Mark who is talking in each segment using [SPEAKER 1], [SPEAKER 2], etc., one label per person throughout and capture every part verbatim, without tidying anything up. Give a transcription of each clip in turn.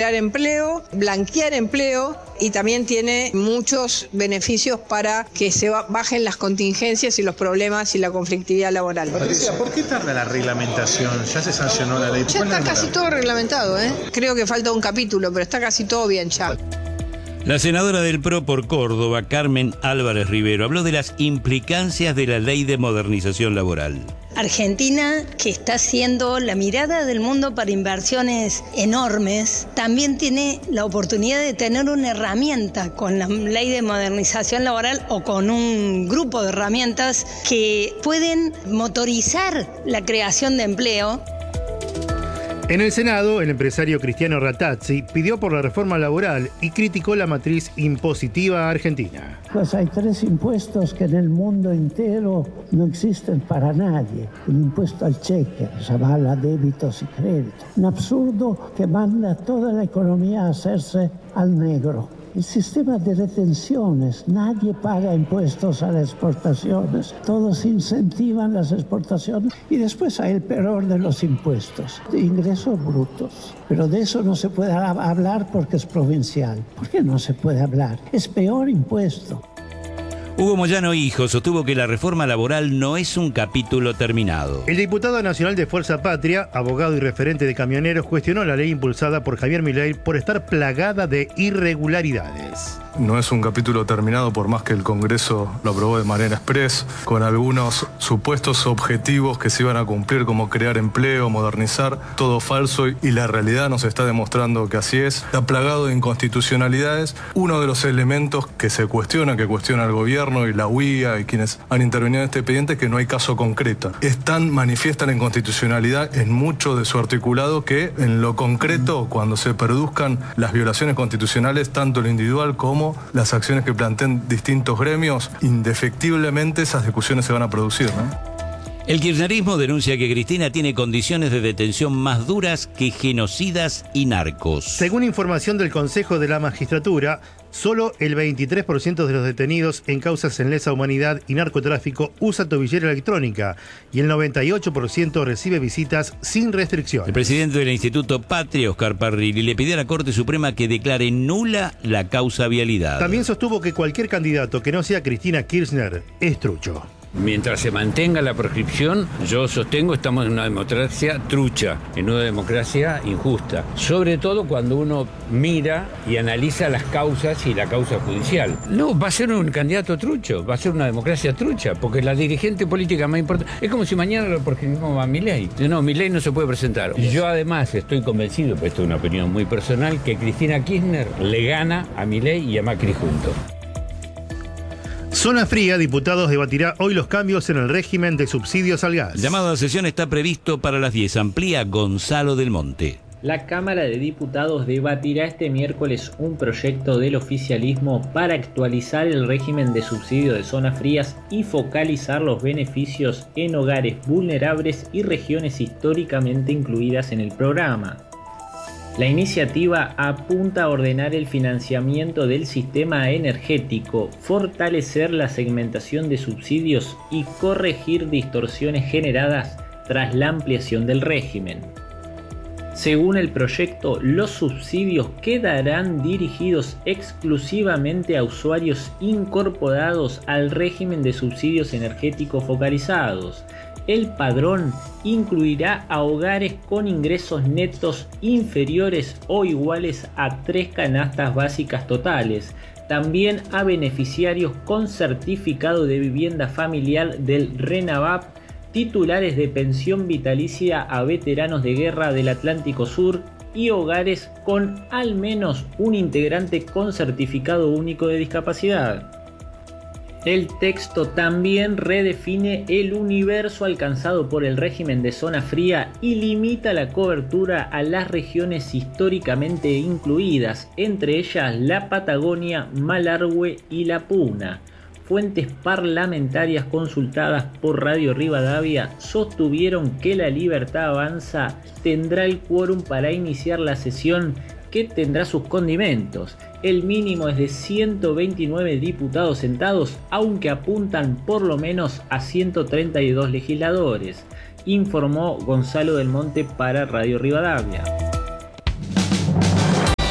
[SPEAKER 1] generar empleo, blanquear empleo y también tiene muchos beneficios para que se bajen las contingencias y los problemas y la conflictividad laboral.
[SPEAKER 2] Patricia, ¿por qué tarda la reglamentación? Ya se sancionó la ley.
[SPEAKER 1] Ya está casi todo reglamentado, ¿eh? Creo que falta un capítulo, pero está casi todo bien ya.
[SPEAKER 3] La senadora del P R O por Córdoba, Carmen Álvarez Rivero, habló de las implicancias de la Ley de Modernización Laboral.
[SPEAKER 4] Argentina, que está siendo la mirada del mundo para inversiones enormes, también tiene la oportunidad de tener una herramienta con la Ley de Modernización Laboral o con un grupo de herramientas que pueden motorizar la creación de empleo.
[SPEAKER 5] En el Senado, el empresario Cristiano Rattazzi pidió por la reforma laboral y criticó la matriz impositiva argentina.
[SPEAKER 6] Pues hay tres impuestos que en el mundo entero no existen para nadie. El impuesto al cheque, se avala débitos y créditos. Un absurdo que manda a toda la economía a hacerse al negro. El sistema de retenciones, nadie paga impuestos a las exportaciones, todos incentivan las exportaciones y después hay el peor de los impuestos, de ingresos brutos. Pero de eso no se puede hablar porque es provincial. ¿Por qué no se puede hablar? Es peor impuesto.
[SPEAKER 3] Hugo Moyano Hijo sostuvo que la reforma laboral no es un capítulo terminado.
[SPEAKER 5] El diputado nacional de Fuerza Patria, abogado y referente de camioneros, cuestionó la ley impulsada por Javier Milei por estar plagada de irregularidades.
[SPEAKER 7] No es un capítulo terminado por más que el Congreso lo aprobó de manera express, con algunos supuestos objetivos que se iban a cumplir como crear empleo, modernizar, todo falso y la realidad nos está demostrando que así es. Está plagado de inconstitucionalidades. Uno de los elementos que se cuestiona, que cuestiona el gobierno y la U I A y quienes han intervenido en este expediente es que no hay caso concreto. Es tan manifiesta la inconstitucionalidad en mucho de su articulado que en lo concreto, cuando se produzcan las violaciones constitucionales, tanto lo individual como las acciones que planteen distintos gremios, indefectiblemente esas discusiones se van a producir, ¿no?
[SPEAKER 3] El kirchnerismo denuncia que Cristina tiene condiciones de detención más duras que genocidas y narcos.
[SPEAKER 5] Según información del Consejo de la Magistratura, solo el veintitrés por ciento de los detenidos en causas en lesa humanidad y narcotráfico usa tobillera electrónica y el noventa y ocho por ciento recibe visitas sin restricción.
[SPEAKER 3] El presidente del Instituto Patria, Oscar Parrilli, le pidió a la Corte Suprema que declare nula la causa vialidad.
[SPEAKER 5] También sostuvo que cualquier candidato que no sea Cristina Kirchner es trucho.
[SPEAKER 8] Mientras se mantenga la proscripción, yo sostengo que estamos en una democracia trucha, en una democracia injusta. Sobre todo cuando uno mira y analiza las causas y la causa judicial. No, va a ser un candidato trucho, va a ser una democracia trucha, porque la dirigente política más importante... Es como si mañana lo proscribimos a Milei. No, Milei no se puede presentar. Yo además estoy convencido, pero esto es una opinión muy personal, que Cristina Kirchner le gana a Milei y a Macri juntos.
[SPEAKER 5] Zona Fría, diputados debatirá hoy los cambios en el régimen de subsidios al gas.
[SPEAKER 3] El llamado a sesión está previsto para las diez. Amplía Gonzalo del Monte.
[SPEAKER 9] La Cámara de Diputados debatirá este miércoles un proyecto del oficialismo para actualizar el régimen de subsidio de zonas frías y focalizar los beneficios en hogares vulnerables y regiones históricamente incluidas en el programa. La iniciativa apunta a ordenar el financiamiento del sistema energético, fortalecer la segmentación de subsidios y corregir distorsiones generadas tras la ampliación del régimen. Según el proyecto, los subsidios quedarán dirigidos exclusivamente a usuarios incorporados al régimen de subsidios energéticos focalizados. El padrón incluirá a hogares con ingresos netos inferiores o iguales a tres canastas básicas totales, también a beneficiarios con certificado de vivienda familiar del RENAVAP, titulares de pensión vitalicia a veteranos de guerra del Atlántico Sur y hogares con al menos un integrante con certificado único de discapacidad. El texto también redefine el universo alcanzado por el régimen de zona fría y limita la cobertura a las regiones históricamente incluidas, entre ellas la Patagonia, Malargüe y la Puna. Fuentes parlamentarias consultadas por Radio Rivadavia sostuvieron que la Libertad Avanza tendrá el quórum para iniciar la sesión, que tendrá sus condimentos. El mínimo es de ciento veintinueve diputados sentados, aunque apuntan por lo menos a ciento treinta y dos legisladores, informó Gonzalo del Monte para Radio Rivadavia.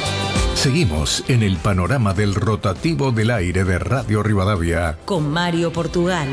[SPEAKER 10] Seguimos en el panorama del rotativo del aire de Radio Rivadavia.
[SPEAKER 11] Con Mario Portugal.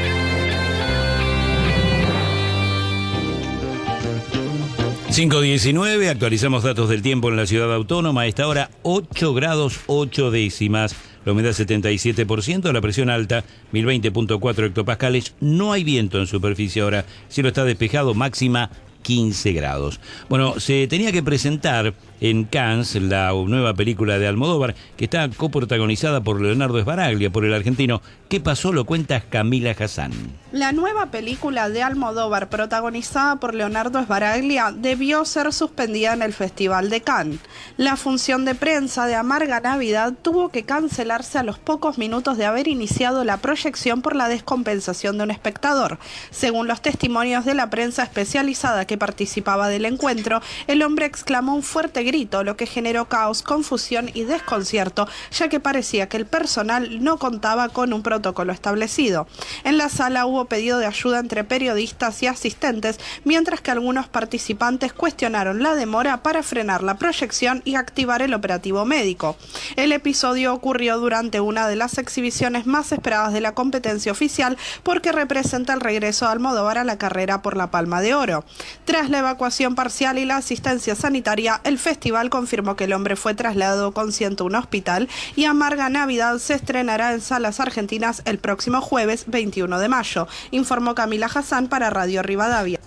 [SPEAKER 3] cinco diecinueve, actualizamos datos del tiempo en la ciudad autónoma. A esta hora, ocho grados ocho décimas. La humedad setenta y siete por ciento, la presión alta mil veinte punto cuatro hectopascales. No hay viento en superficie ahora. Cielo está despejado, máxima quince grados. Bueno, se tenía que presentar en Cannes la nueva película de Almodóvar, que está coprotagonizada por Leonardo Sbaraglia, por el argentino. ¿Qué pasó? Lo cuenta Camila Hassan.
[SPEAKER 12] La nueva película de Almodóvar, protagonizada por Leonardo Sbaraglia, debió ser suspendida en el Festival de Cannes. La función de prensa de Amarga Navidad tuvo que cancelarse a los pocos minutos de haber iniciado la proyección por la descompensación de un espectador. Según los testimonios de la prensa especializada que participaba del encuentro, el hombre exclamó un fuerte grito, lo que generó caos, confusión y desconcierto, ya que parecía que el personal no contaba con un protocolo establecido. En la sala hubo pedido de ayuda entre periodistas y asistentes, mientras que algunos participantes cuestionaron la demora para frenar la proyección y activar el operativo médico. El episodio ocurrió durante una de las exhibiciones más esperadas de la competencia oficial, porque representa el regreso de Almodóvar a la carrera por la Palma de Oro. Tras la evacuación parcial y la asistencia sanitaria, el festival confirmó que el hombre fue trasladado consciente a un hospital, y Amarga Navidad se estrenará en salas argentinas el próximo jueves veintiuno de mayo, informó Camila Hassan para Radio Rivadavia.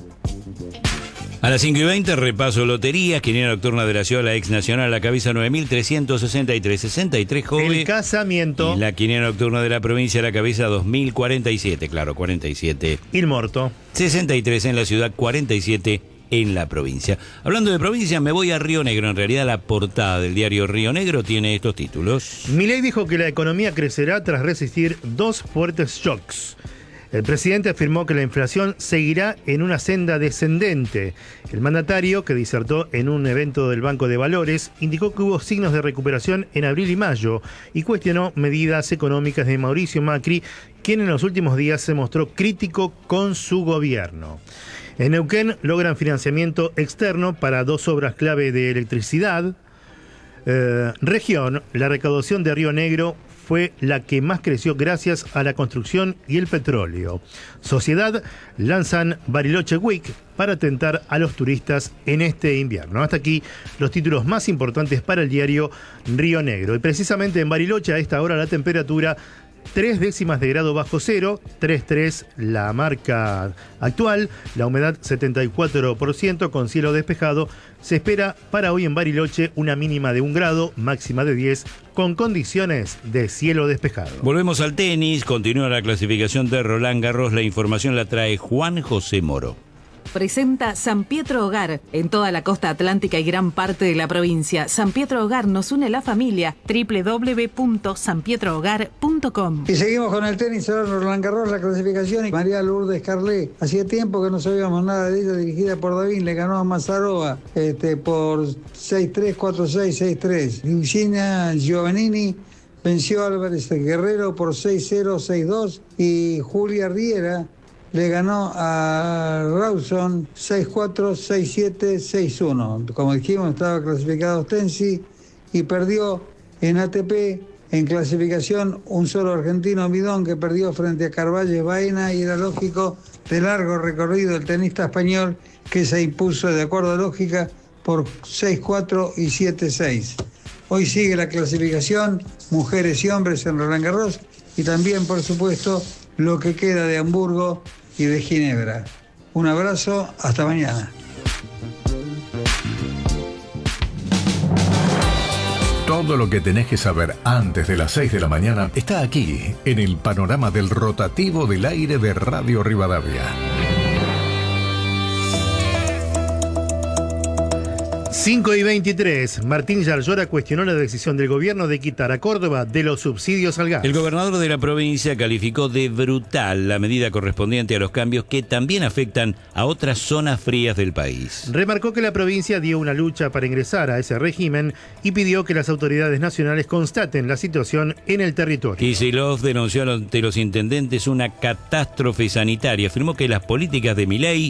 [SPEAKER 3] A las cinco y veinte, repaso loterías. Quiniela nocturna de la ciudad, la ex nacional, la cabeza nueve mil trescientos sesenta y tres, sesenta y tres joven.
[SPEAKER 5] El casamiento.
[SPEAKER 3] Y la quiniela nocturna de la provincia, la cabeza dos mil cuarenta y siete, claro, cuarenta y siete.
[SPEAKER 5] Il Morto.
[SPEAKER 3] sesenta y tres en la ciudad, cuarenta y siete en la provincia. Hablando de provincia, me voy a Río Negro. En realidad, la portada del diario Río Negro tiene estos títulos.
[SPEAKER 5] Milei dijo que la economía crecerá tras resistir dos fuertes shocks. El presidente afirmó que la inflación seguirá en una senda descendente. El mandatario, que disertó en un evento del Banco de Valores, indicó que hubo signos de recuperación en abril y mayo y cuestionó medidas económicas de Mauricio Macri, quien en los últimos días se mostró crítico con su gobierno. En Neuquén logran financiamiento externo para dos obras clave de electricidad. Eh, región, la recaudación de Río Negro fue la que más creció gracias a la construcción y el petróleo. Sociedad, lanzan Bariloche Week para atentar a los turistas en este invierno. Hasta aquí los títulos más importantes para el diario Río Negro. Y precisamente en Bariloche a esta hora la temperatura tres décimas de grado bajo cero, tres coma tres la marca actual, la humedad setenta y cuatro por ciento con cielo despejado. Se espera para hoy en Bariloche una mínima de un grado, máxima de diez, con condiciones de cielo despejado.
[SPEAKER 3] Volvemos al tenis, continúa la clasificación de Roland Garros, la información la trae Juan José Moro.
[SPEAKER 11] Presenta San Pietro Hogar en toda la costa atlántica y gran parte de la provincia. San Pietro Hogar nos une la familia. doble u doble u doble u punto san pietro hogar punto com.
[SPEAKER 13] Y seguimos con el tenis, ahora Roland Garros, la clasificación. Y María Lourdes Carlet, hacía tiempo que no sabíamos nada de ella, dirigida por David, le ganó a Mazarova este, por seis tres, cuatro seis, seis tres. Luciana Giovannini venció a Álvarez Guerrero por seis cero, seis dos. Y Julia Riera le ganó a Rawson seis cuatro, seis siete, seis uno. Como dijimos, estaba clasificado Stensi y perdió en A T P. En clasificación, un solo argentino, Bidón, que perdió frente a Carvalles Baena, y era lógico, de largo recorrido, el tenista español que se impuso de acuerdo a lógica por seis cuatro y siete seis. Hoy sigue la clasificación, mujeres y hombres en Roland Garros, y también, por supuesto, lo que queda de Hamburgo y de Ginebra. Un abrazo, hasta mañana.
[SPEAKER 10] Todo lo que tenés que saber antes de las seis de la mañana está aquí, en el panorama del rotativo del aire de Radio Rivadavia.
[SPEAKER 5] cinco y veintitrés, Martín Yarlora cuestionó la decisión del gobierno de quitar a Córdoba de los subsidios al gas.
[SPEAKER 3] El gobernador de la provincia calificó de brutal la medida correspondiente a los cambios que también afectan a otras zonas frías del país.
[SPEAKER 5] Remarcó que la provincia dio una lucha para ingresar a ese régimen y pidió que las autoridades nacionales constaten la situación en el territorio.
[SPEAKER 3] Kicillof denunció ante los intendentes una catástrofe sanitaria. Afirmó que las políticas de Milei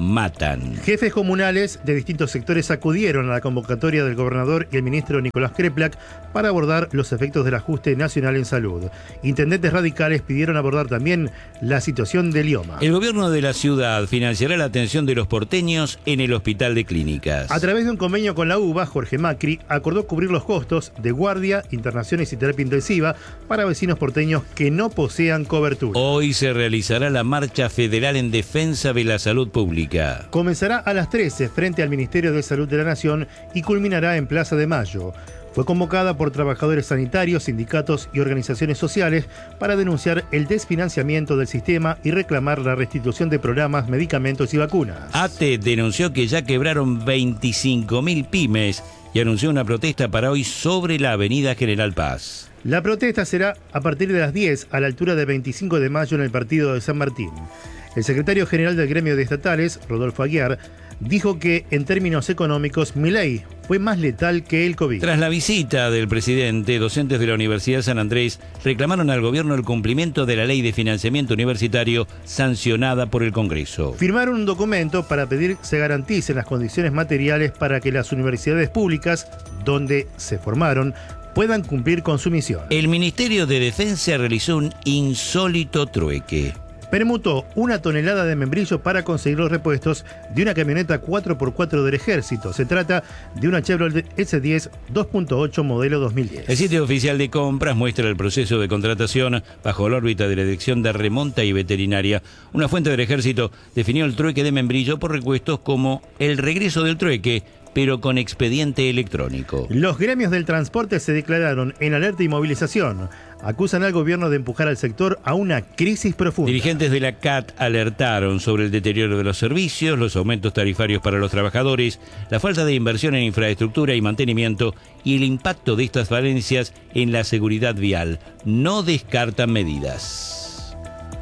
[SPEAKER 3] matan.
[SPEAKER 5] Jefes comunales de distintos sectores acudieron a la convocatoria del gobernador y el ministro Nicolás Kreplak para abordar los efectos del ajuste nacional en salud. Intendentes radicales pidieron abordar también la situación del I O M A.
[SPEAKER 3] El gobierno de la ciudad financiará la atención de los porteños en el Hospital de Clínicas.
[SPEAKER 5] A través de un convenio con la U B A, Jorge Macri acordó cubrir los costos de guardia, internaciones y terapia intensiva para vecinos porteños que no posean cobertura.
[SPEAKER 3] Hoy se realizará la marcha federal en defensa de la salud pública.
[SPEAKER 5] Comenzará a las trece frente al Ministerio de Salud de la Nación y culminará en Plaza de Mayo. Fue convocada por trabajadores sanitarios, sindicatos y organizaciones sociales para denunciar el desfinanciamiento del sistema y reclamar la restitución de programas, medicamentos y vacunas.
[SPEAKER 3] A T E denunció que ya quebraron veinticinco mil pymes y anunció una protesta para hoy sobre la avenida General Paz.
[SPEAKER 5] La protesta será a partir de las diez a la altura de veinticinco de mayo en el partido de San Martín. El secretario general del gremio de estatales, Rodolfo Aguiar, dijo que en términos económicos Milei fue más letal que el COVID.
[SPEAKER 3] Tras la visita del presidente, docentes de la Universidad San Andrés reclamaron al gobierno el cumplimiento de la ley de financiamiento universitario sancionada por el Congreso.
[SPEAKER 5] Firmaron un documento para pedir se garanticen las condiciones materiales para que las universidades públicas, donde se formaron, puedan cumplir con su misión.
[SPEAKER 3] El Ministerio de Defensa realizó un insólito trueque.
[SPEAKER 5] Permutó una tonelada de membrillo para conseguir los repuestos de una camioneta cuatro por cuatro del Ejército. Se trata de una Chevrolet S diez dos punto ocho modelo dos mil diez.
[SPEAKER 3] El sitio oficial de compras muestra el proceso de contratación bajo la órbita de la Dirección de Remonta y Veterinaria. Una fuente del Ejército definió el trueque de membrillo por repuestos como el regreso del trueque, pero con expediente electrónico.
[SPEAKER 5] Los gremios del transporte se declararon en alerta y movilización. Acusan al gobierno de empujar al sector a una crisis profunda.
[SPEAKER 3] Dirigentes de la C A T alertaron sobre el deterioro de los servicios, los aumentos tarifarios para los trabajadores, la falta de inversión en infraestructura y mantenimiento y el impacto de estas falencias en la seguridad vial. No descartan medidas.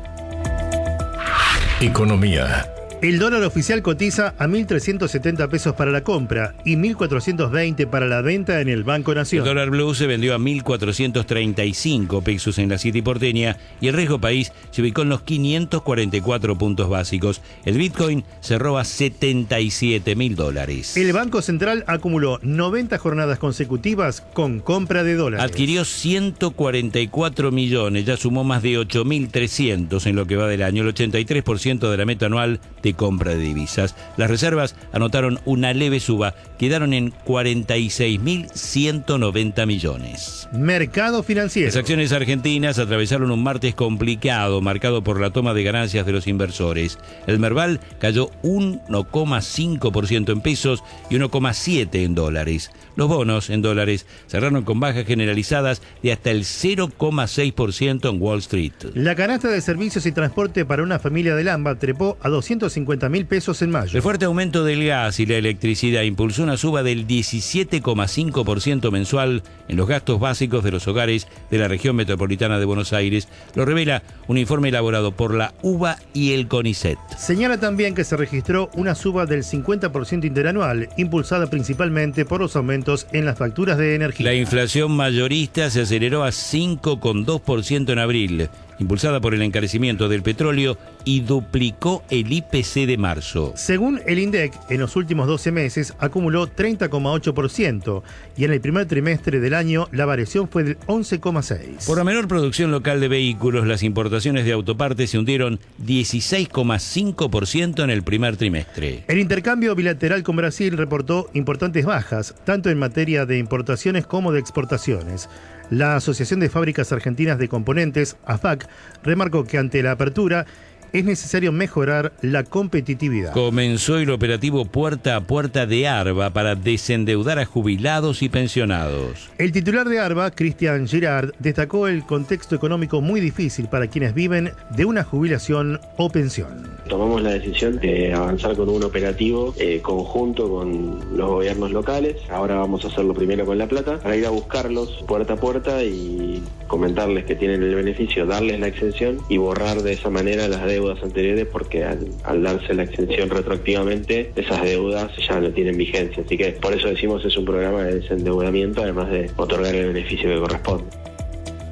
[SPEAKER 10] Economía.
[SPEAKER 5] El dólar oficial cotiza a mil trescientos setenta pesos para la compra y mil cuatrocientos veinte para la venta en el Banco Nación.
[SPEAKER 3] El dólar blue se vendió a mil cuatrocientos treinta y cinco pesos en la City porteña y el riesgo país se ubicó en los quinientos cuarenta y cuatro puntos básicos. El Bitcoin cerró a setenta y siete mil dólares.
[SPEAKER 5] El Banco Central acumuló noventa jornadas consecutivas con compra de dólares.
[SPEAKER 3] Adquirió ciento cuarenta y cuatro millones, ya sumó más de ocho mil trescientos en lo que va del año, el ochenta y tres por ciento de la meta anual de compra de divisas. Las reservas anotaron una leve suba, quedaron en cuarenta y seis mil ciento noventa millones.
[SPEAKER 5] Mercado financiero.
[SPEAKER 3] Las acciones argentinas atravesaron un martes complicado, marcado por la toma de ganancias de los inversores. El Merval cayó uno coma cinco por ciento en pesos y uno coma siete por ciento en dólares. Los bonos en dólares cerraron con bajas generalizadas de hasta el cero coma seis por ciento en Wall Street.
[SPEAKER 5] La canasta de servicios y transporte para una familia del AMBA trepó a doscientos cincuenta mil pesos en mayo.
[SPEAKER 3] El fuerte aumento del gas y la electricidad impulsó una suba del diecisiete coma cinco por ciento mensual en los gastos básicos de los hogares de la región metropolitana de Buenos Aires. Lo revela un informe elaborado por la U B A y el CONICET.
[SPEAKER 5] Señala también que se registró una suba del cincuenta por ciento interanual, impulsada principalmente por los aumentos en las facturas de energía.
[SPEAKER 3] La inflación mayorista se aceleró a cinco coma dos por ciento en abril, impulsada por el encarecimiento del petróleo, y duplicó el I P C de marzo.
[SPEAKER 5] Según el INDEC, en los últimos doce meses acumuló treinta coma ocho por ciento y en el primer trimestre del año la variación fue del once coma seis por ciento.
[SPEAKER 3] Por la menor producción local de vehículos, las importaciones de autopartes se hundieron dieciséis coma cinco por ciento en el primer trimestre.
[SPEAKER 5] El intercambio bilateral con Brasil reportó importantes bajas, tanto en materia de importaciones como de exportaciones. La Asociación de Fábricas Argentinas de Componentes, A F A C, remarcó que ante la apertura es necesario mejorar la competitividad.
[SPEAKER 3] Comenzó el operativo Puerta a Puerta de ARBA para desendeudar a jubilados y pensionados.
[SPEAKER 5] El titular de ARBA, Cristian Girard, destacó el contexto económico muy difícil para quienes viven de una jubilación o pensión.
[SPEAKER 14] Tomamos la decisión de avanzar con un operativo eh, conjunto con los gobiernos locales. Ahora vamos a hacerlo primero con La Plata, para ir a buscarlos puerta a puerta y comentarles que tienen el beneficio, darles la exención y borrar de esa manera las deudas anteriores, porque al, al darse la exención retroactivamente, esas deudas ya no tienen vigencia. Así que por eso decimos es un programa de desendeudamiento, además de otorgar el beneficio que corresponde.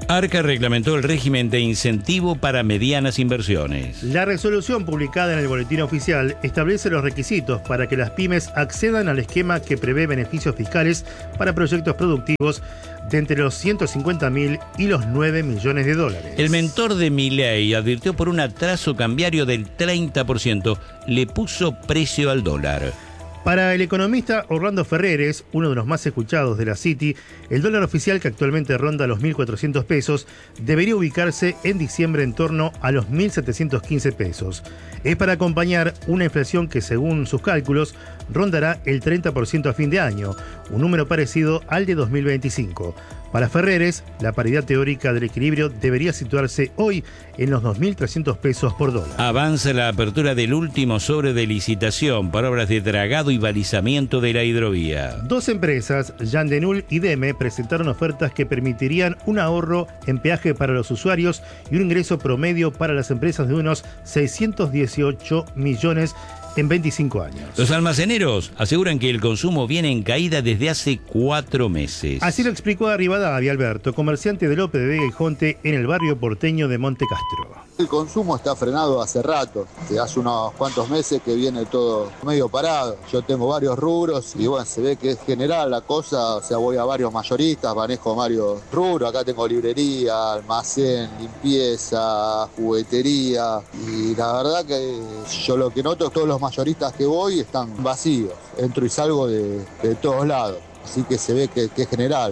[SPEAKER 3] Arca reglamentó el régimen de incentivo para medianas inversiones.
[SPEAKER 5] La resolución publicada en el Boletín Oficial establece los requisitos para que las pymes accedan al esquema que prevé beneficios fiscales para proyectos productivos de entre los ciento cincuenta mil y los nueve millones de dólares.
[SPEAKER 3] El mentor de Milei advirtió por un atraso cambiario del treinta por ciento. Le puso precio al dólar.
[SPEAKER 5] Para el economista Orlando Ferreres, uno de los más escuchados de la City, el dólar oficial, que actualmente ronda los mil cuatrocientos pesos, debería ubicarse en diciembre en torno a los mil setecientos quince pesos. Es para acompañar una inflación que, según sus cálculos, rondará el treinta por ciento a fin de año, un número parecido al de dos mil veinticinco. Para Ferreres, la paridad teórica del equilibrio debería situarse hoy en los dos mil trescientos pesos por dólar.
[SPEAKER 3] Avanza la apertura del último sobre de licitación para obras de dragado y balizamiento de la hidrovía.
[SPEAKER 5] Dos empresas, Jan de Null y Deme, presentaron ofertas que permitirían un ahorro en peaje para los usuarios y un ingreso promedio para las empresas de unos seiscientos dieciocho millones en veinticinco años.
[SPEAKER 3] Los almaceneros aseguran que el consumo viene en caída desde hace cuatro meses.
[SPEAKER 5] Así lo explicó a Rivadavia Alberto, comerciante de Lope de Vega y Jonte en el barrio porteño de Monte Castro.
[SPEAKER 15] El consumo está frenado hace rato, hace unos cuantos meses que viene todo medio parado. Yo tengo varios rubros y bueno, se ve que es general la cosa, o sea, voy a varios mayoristas, manejo varios rubros, acá tengo librería, almacén, limpieza, juguetería y la verdad que yo lo que noto es que todos los mayoristas que voy están vacíos, entro y salgo de, de todos lados, así que se ve que, que es general.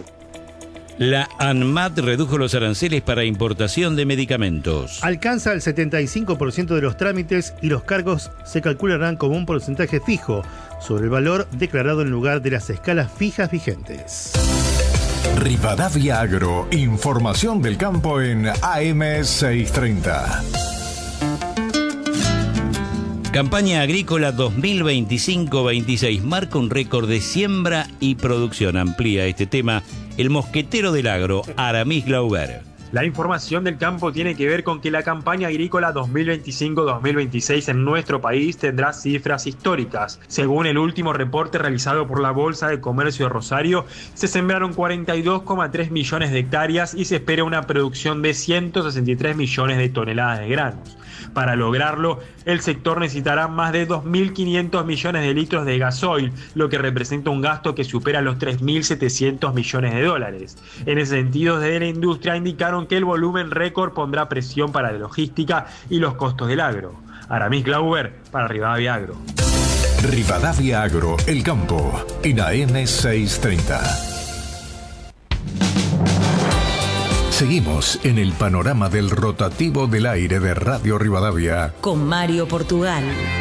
[SPEAKER 3] La ANMAT redujo los aranceles para importación de medicamentos.
[SPEAKER 5] Alcanza el setenta y cinco por ciento de los trámites y los cargos se calcularán como un porcentaje fijo sobre el valor declarado en lugar de las escalas fijas vigentes.
[SPEAKER 10] Rivadavia Agro, información del campo en A M seiscientos treinta.
[SPEAKER 3] Campaña agrícola dos mil veinticinco veintiséis marca un récord de siembra y producción. Amplía este tema el mosquetero del agro, Aramis Glauber.
[SPEAKER 16] La información del campo tiene que ver con que la campaña agrícola dos mil veinticinco dos mil veintiséis en nuestro país tendrá cifras históricas. Según el último reporte realizado por la Bolsa de Comercio de Rosario, se sembraron cuarenta y dos coma tres millones de hectáreas y se espera una producción de ciento sesenta y tres millones de toneladas de granos. Para lograrlo, el sector necesitará más de dos mil quinientos millones de litros de gasoil, lo que representa un gasto que supera los tres mil setecientos millones de dólares. En ese sentido, desde la industria indicaron que el volumen récord pondrá presión para la logística y los costos del agro. Aramis Glauber, para Rivadavia Agro.
[SPEAKER 10] Rivadavia Agro, el campo, en A M seiscientos treinta. Seguimos en el panorama del rotativo del aire de Radio Rivadavia
[SPEAKER 17] con Mario Portugal.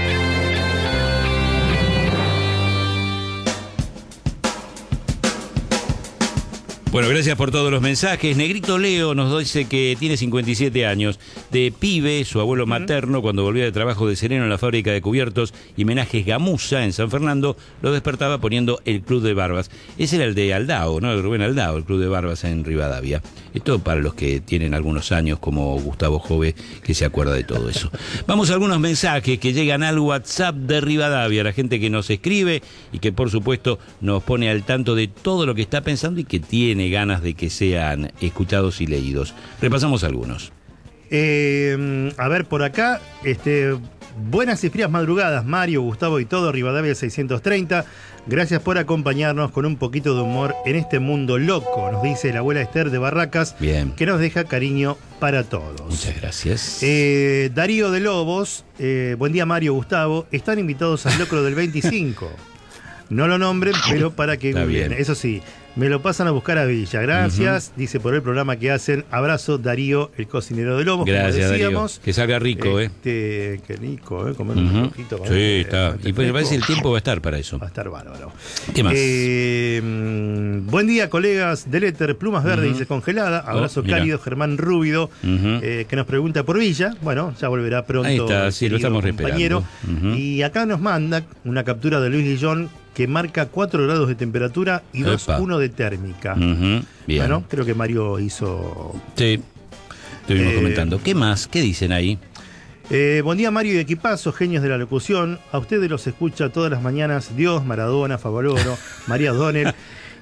[SPEAKER 3] Bueno, gracias por todos los mensajes. Negrito Leo nos dice que tiene cincuenta y siete años. De pibe, su abuelo materno, cuando volvía de trabajo de sereno en la fábrica de cubiertos y menajes Gamusa en San Fernando, lo despertaba poniendo el Club de Barbas. Ese era el de Aldao, ¿no? El Rubén Aldao, el Club de Barbas en Rivadavia. Esto para los que tienen algunos años, como Gustavo Jove, que se acuerda de todo eso. Vamos a algunos mensajes que llegan al WhatsApp de Rivadavia, la gente que nos escribe y que por supuesto nos pone al tanto de todo lo que está pensando y que tiene ganas de que sean escuchados y leídos. Repasamos algunos.
[SPEAKER 5] Eh, a ver, por acá, este, buenas y frías madrugadas, Mario, Gustavo y todo, Rivadavia seiscientos treinta. Gracias por acompañarnos con un poquito de humor en este mundo loco, nos dice la abuela Esther de Barracas,
[SPEAKER 3] Bien.
[SPEAKER 5] Que nos deja cariño para todos.
[SPEAKER 3] Muchas gracias.
[SPEAKER 5] Eh, Darío de Lobos, eh, buen día Mario, Gustavo, están invitados al locro del veinticinco. No lo nombren, pero para que
[SPEAKER 3] bien.
[SPEAKER 5] Eso sí, me lo pasan a buscar a Villa. Gracias, uh-huh. Dice, por el programa que hacen. Abrazo, Darío, el cocinero de Lobos.
[SPEAKER 3] Gracias,
[SPEAKER 5] como decíamos.
[SPEAKER 3] Darío. Que salga rico,
[SPEAKER 5] este, ¿eh? Qué rico, ¿eh? Comer
[SPEAKER 3] uh-huh.
[SPEAKER 5] un poquito.
[SPEAKER 3] Sí, eh, está. Y pues, me parece el tiempo va a estar para eso.
[SPEAKER 5] Va a estar bárbaro.
[SPEAKER 3] ¿Qué más?
[SPEAKER 5] Eh, buen día, colegas del Éter. Plumas Verdes, uh-huh. Dice congelada. Abrazo oh, cálido, Germán Rúbido, uh-huh. eh, que nos pregunta por Villa. Bueno, ya volverá pronto.
[SPEAKER 3] Ahí está, sí, lo estamos
[SPEAKER 5] compañero.
[SPEAKER 3] esperando. Uh-huh.
[SPEAKER 5] Y acá nos manda una captura de Luis Guillón, que marca cuatro grados de temperatura y dos coma uno de térmica.
[SPEAKER 3] Uh-huh. Bien.
[SPEAKER 5] Bueno, creo que Mario hizo...
[SPEAKER 3] Sí, estuvimos
[SPEAKER 5] eh,
[SPEAKER 3] comentando. ¿Qué más? ¿Qué dicen ahí?
[SPEAKER 5] Eh, buen día, Mario y equipazo, genios de la locución. A ustedes los escucha todas las mañanas Dios, Maradona, Favaloro, María Donel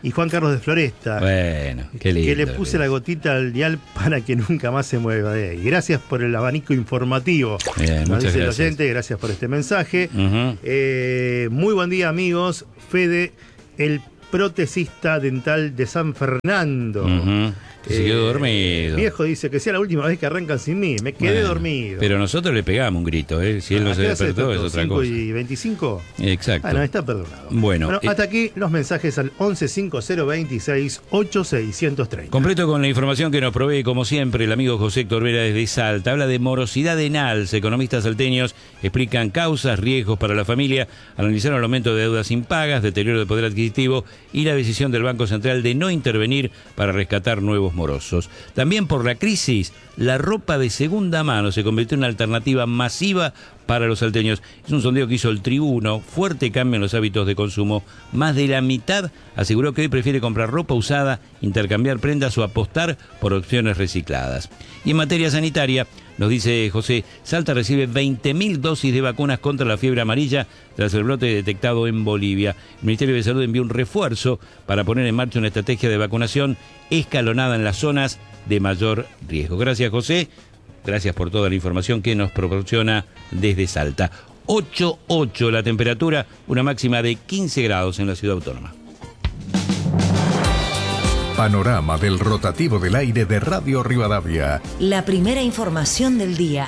[SPEAKER 5] Y Juan Carlos de Floresta.
[SPEAKER 3] Bueno, qué lindo.
[SPEAKER 5] Que le puse la gotita al dial para que nunca más se mueva de ahí. Gracias por el abanico informativo.
[SPEAKER 3] Bien,
[SPEAKER 5] Nos
[SPEAKER 3] muchas
[SPEAKER 5] dice el
[SPEAKER 3] gracias.
[SPEAKER 5] oyente, gracias por este mensaje.
[SPEAKER 3] Uh-huh.
[SPEAKER 5] Eh, muy buen día, amigos. Fede, el protesista dental de San Fernando.
[SPEAKER 3] Uh-huh. Se
[SPEAKER 5] Eh,
[SPEAKER 3] quedó dormido.
[SPEAKER 5] Viejo dice que sea la última vez que arrancan sin mí. Me quedé
[SPEAKER 3] Bueno,
[SPEAKER 5] dormido.
[SPEAKER 3] Pero nosotros le pegamos un grito, ¿eh? Si él no
[SPEAKER 5] ¿A
[SPEAKER 3] se
[SPEAKER 5] qué hora se
[SPEAKER 3] despertó, es
[SPEAKER 5] despertó?
[SPEAKER 3] otra
[SPEAKER 5] ¿cinco
[SPEAKER 3] cosa.
[SPEAKER 5] y veinticinco?
[SPEAKER 3] Exacto.
[SPEAKER 5] Ah, no, está perdonado.
[SPEAKER 3] Bueno,
[SPEAKER 5] Bueno,
[SPEAKER 3] eh,
[SPEAKER 5] hasta aquí los mensajes al once cinco cero veintiséis ochenta y seis treinta.
[SPEAKER 3] completo con la información que nos provee, como siempre, el amigo José Héctor Vera desde Salta. Habla de morosidad en alza. Economistas salteños explican causas, riesgos para la familia, analizaron el aumento de deudas impagas, deterioro del poder adquisitivo y la decisión del Banco Central de no intervenir para rescatar nuevos morosos. También por la crisis, la ropa de segunda mano se convirtió en una alternativa masiva para los salteños. Es un sondeo que hizo el Tribuno, fuerte cambio en los hábitos de consumo. Más de la mitad aseguró que hoy prefiere comprar ropa usada, intercambiar prendas o apostar por opciones recicladas. Y en materia sanitaria, nos dice José, Salta recibe veinte mil dosis de vacunas contra la fiebre amarilla tras el brote detectado en Bolivia. El Ministerio de Salud envió un refuerzo para poner en marcha una estrategia de vacunación escalonada en las zonas de mayor riesgo. Gracias, José. Gracias por toda la información que nos proporciona desde Salta. ocho punto ocho la temperatura, una máxima de quince grados en la ciudad autónoma.
[SPEAKER 10] Panorama del rotativo del aire de Radio Rivadavia.
[SPEAKER 17] La primera información del día.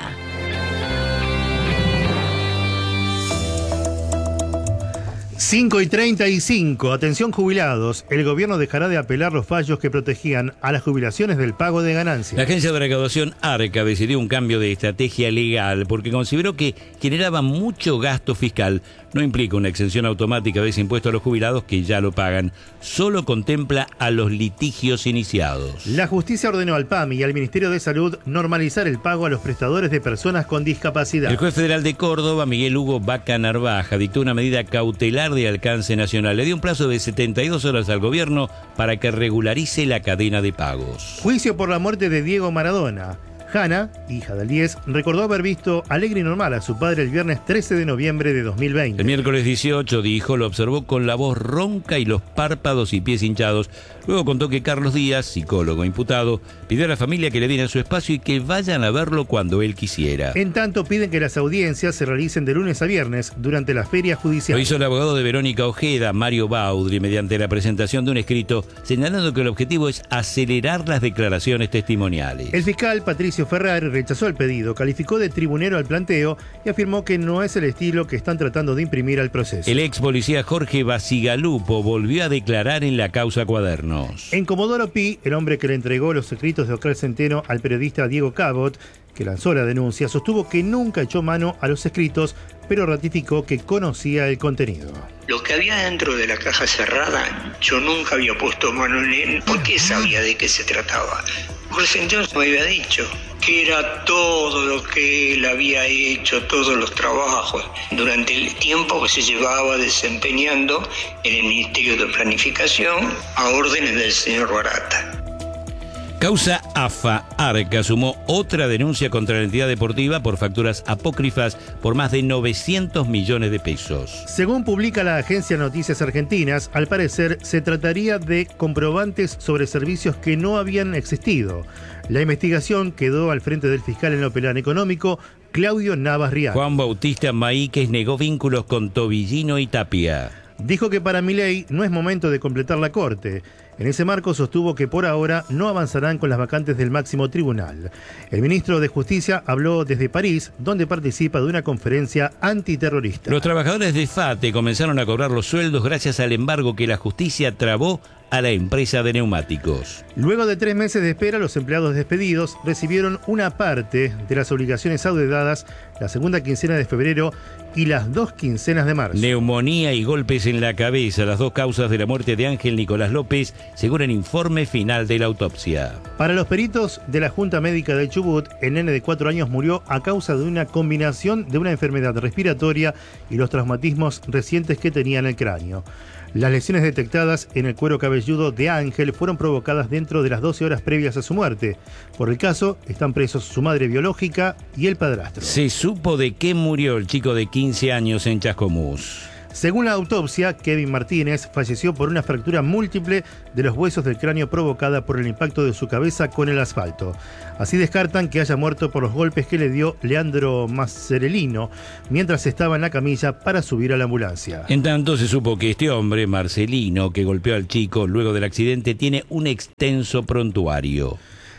[SPEAKER 5] cinco y treinta y cinco. Atención jubilados. El gobierno dejará de apelar los fallos que protegían a las jubilaciones del pago de ganancias.
[SPEAKER 3] La agencia de recaudación ARCA decidió un cambio de estrategia legal porque consideró que generaba mucho gasto fiscal. No implica una exención automática de ese impuesto a los jubilados que ya lo pagan. Solo contempla a los litigios iniciados.
[SPEAKER 5] La justicia ordenó al P A M y al Ministerio de Salud normalizar el pago a los prestadores de personas con discapacidad.
[SPEAKER 3] El juez federal de Córdoba, Miguel Hugo Vaca Narvaja, dictó una medida cautelar de alcance nacional. Le dio un plazo de setenta y dos horas al gobierno para que regularice la cadena de pagos.
[SPEAKER 5] Juicio por la muerte de Diego Maradona. Hanna, hija del diez, recordó haber visto alegre y normal a su padre el viernes trece de noviembre de dos mil veinte.
[SPEAKER 3] El miércoles dieciocho, dijo, lo observó con la voz ronca y los párpados y pies hinchados. Luego contó que Carlos Díaz, psicólogo imputado, pidió a la familia que le dieran su espacio y que vayan a verlo cuando él quisiera.
[SPEAKER 5] En tanto, piden que las audiencias se realicen de lunes a viernes durante la feria judicial.
[SPEAKER 3] Lo hizo el abogado de Verónica Ojeda, Mario Baudri, mediante la presentación de un escrito señalando que el objetivo es acelerar las declaraciones testimoniales.
[SPEAKER 5] El fiscal Patricio Ferrari rechazó el pedido, calificó de tribunero al planteo y afirmó que no es el estilo que están tratando de imprimir al proceso.
[SPEAKER 3] El ex policía Jorge Basigalupo volvió a declarar en la causa Cuadernos.
[SPEAKER 5] En Comodoro Pi, el hombre que le entregó los escritos de Ocral Centeno al periodista Diego Cabot, que lanzó la denuncia, sostuvo que nunca echó mano a los escritos, pero ratificó que conocía el contenido.
[SPEAKER 18] Lo que había dentro de la caja cerrada, yo nunca había puesto mano en él, porque sabía de qué se trataba. Ocral Centeno me había dicho que era todo lo que él había hecho, todos los trabajos, durante el tiempo que se llevaba desempeñando en el Ministerio de Planificación a órdenes del señor Barata.
[SPEAKER 3] Causa A F A. ARCA sumó otra denuncia contra la entidad deportiva por facturas apócrifas por más de novecientos millones de pesos.
[SPEAKER 5] Según publica la agencia Noticias Argentinas, al parecer se trataría de comprobantes sobre servicios que no habían existido. La investigación quedó al frente del fiscal en lo penal económico, Claudio Navas Rial.
[SPEAKER 3] Juan Bautista Maíquez negó vínculos con Tobillino y Tapia.
[SPEAKER 5] Dijo que para Milei no es momento de completar la corte. En ese marco sostuvo que por ahora no avanzarán con las vacantes del máximo tribunal. El ministro de Justicia habló desde París, donde participa de una conferencia antiterrorista.
[SPEAKER 3] Los trabajadores de FATE comenzaron a cobrar los sueldos gracias al embargo que la justicia trabó a la empresa de neumáticos.
[SPEAKER 5] Luego de tres meses de espera, los empleados despedidos recibieron una parte de las obligaciones adeudadas la segunda quincena de febrero y las dos quincenas de marzo.
[SPEAKER 3] Neumonía y golpes en la cabeza, las dos causas de la muerte de Ángel Nicolás López, según el informe final de la autopsia.
[SPEAKER 5] Para los peritos de la Junta Médica de Chubut, el nene de cuatro años murió a causa de una combinación de una enfermedad respiratoria y los traumatismos recientes que tenía en el cráneo. Las lesiones detectadas en el cuero cabelludo de Ángel fueron provocadas dentro de las doce horas previas a su muerte. Por el caso, están presos su madre biológica y el padrastro.
[SPEAKER 3] Se supo de qué murió el chico de quince años en Chascomús.
[SPEAKER 5] Según la autopsia, Kevin Martínez falleció por una fractura múltiple de los huesos del cráneo provocada por el impacto de su cabeza con el asfalto. Así descartan que haya muerto por los golpes que le dio Leandro Marcelino mientras estaba en la camilla para subir a la ambulancia.
[SPEAKER 3] En tanto, se supo que este hombre, Marcelino, que golpeó al chico luego del accidente, tiene un extenso prontuario.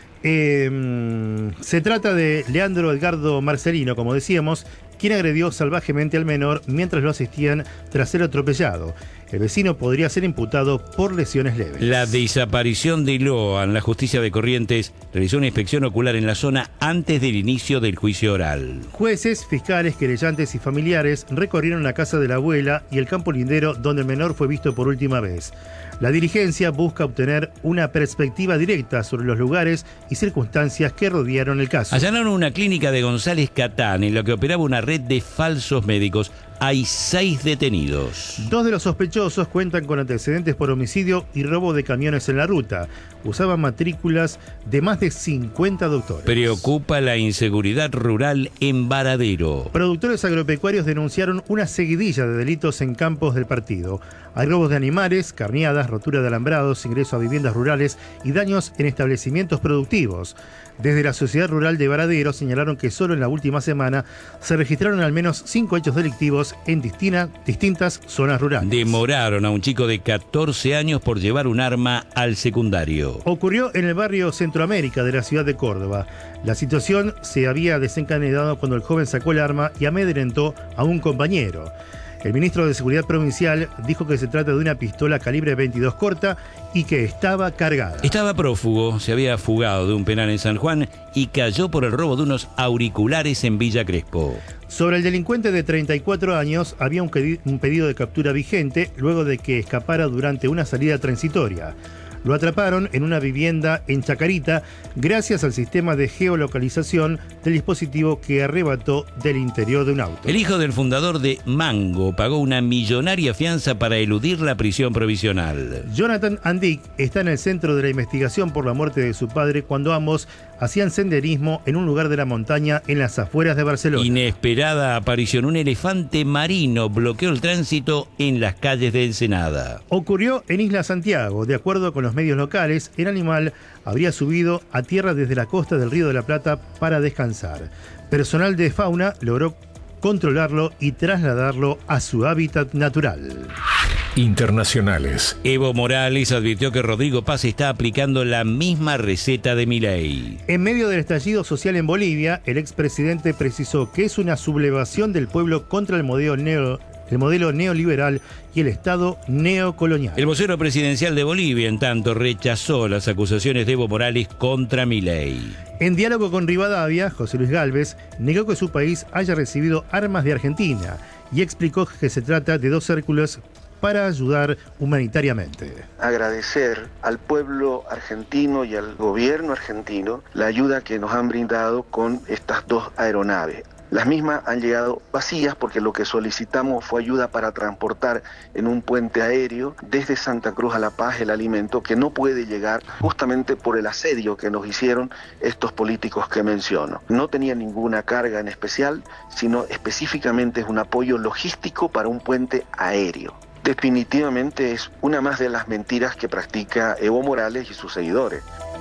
[SPEAKER 5] Eh, se trata de Leandro Edgardo Marcelino, como decíamos, quien agredió salvajemente al menor mientras lo asistían tras ser atropellado. El vecino podría ser imputado por lesiones leves.
[SPEAKER 3] La desaparición de Loan. La justicia de Corrientes realizó una inspección ocular en la zona antes del inicio del juicio oral.
[SPEAKER 5] Jueces, fiscales, querellantes y familiares recorrieron la casa de la abuela y el campo lindero donde el menor fue visto por última vez. La dirigencia busca obtener una perspectiva directa sobre los lugares y circunstancias que rodearon el caso.
[SPEAKER 3] Allanaron una clínica de González Catán en la que operaba una red de falsos médicos. Hay seis detenidos.
[SPEAKER 5] Dos de los sospechosos cuentan con antecedentes por homicidio y robo de camiones en la ruta. Usaban matrículas de más de cincuenta doctores.
[SPEAKER 3] Preocupa la inseguridad rural en Varadero.
[SPEAKER 5] Productores agropecuarios denunciaron una seguidilla de delitos en campos del partido. Hay robos de animales, carneadas, rotura de alambrados, ingreso a viviendas rurales y daños en establecimientos productivos. Desde la Sociedad Rural de Varadero señalaron que solo en la última semana se registraron al menos cinco hechos delictivos en distina, distintas zonas rurales.
[SPEAKER 3] Demoraron a un chico de catorce años por llevar un arma al secundario.
[SPEAKER 5] Ocurrió en el barrio Centroamérica de la ciudad de Córdoba. La situación se había desencadenado cuando el joven sacó el arma y amedrentó a un compañero. El ministro de Seguridad Provincial dijo que se trata de una pistola calibre veintidós corta y que estaba cargada.
[SPEAKER 3] Estaba prófugo, se había fugado de un penal en San Juan y cayó por el robo de unos auriculares en Villa Crespo.
[SPEAKER 5] Sobre el delincuente de treinta y cuatro años había un pedido de captura vigente luego de que escapara durante una salida transitoria. Lo atraparon en una vivienda en Chacarita gracias al sistema de geolocalización del dispositivo que arrebató del interior de un auto.
[SPEAKER 3] El hijo del fundador de Mango pagó una millonaria fianza para eludir la prisión provisional.
[SPEAKER 5] Jonathan Andic está en el centro de la investigación por la muerte de su padre cuando ambos hacían senderismo en un lugar de la montaña en las afueras de Barcelona.
[SPEAKER 3] Inesperada aparición. Un elefante marino bloqueó el tránsito en las calles de Ensenada.
[SPEAKER 5] Ocurrió en Isla Santiago. De acuerdo con los medios locales, el animal habría subido a tierra desde la costa del Río de la Plata para descansar. Personal de fauna logró controlarlo y trasladarlo a su hábitat natural.
[SPEAKER 10] Internacionales.
[SPEAKER 3] Evo Morales advirtió que Rodrigo Paz está aplicando la misma receta de Milei.
[SPEAKER 5] En medio del estallido social en Bolivia, el expresidente precisó que es una sublevación del pueblo contra el modelo neo el modelo neoliberal y el Estado neocolonial.
[SPEAKER 3] El vocero presidencial de Bolivia, en tanto, rechazó las acusaciones de Evo Morales contra Milei.
[SPEAKER 5] En diálogo con Rivadavia, José Luis Gálvez negó que su país haya recibido armas de Argentina y explicó que se trata de dos Hércules para ayudar humanitariamente.
[SPEAKER 19] Agradecer al pueblo argentino y al gobierno argentino la ayuda que nos han brindado con estas dos aeronaves. Las mismas han llegado vacías porque lo que solicitamos fue ayuda para transportar en un puente aéreo desde Santa Cruz a La Paz el alimento que no puede llegar justamente por el asedio que nos hicieron estos políticos que menciono. No tenía ninguna carga en especial, sino específicamente es un apoyo logístico para un puente aéreo. Definitivamente es una más de las mentiras que practica Evo Morales y sus seguidores.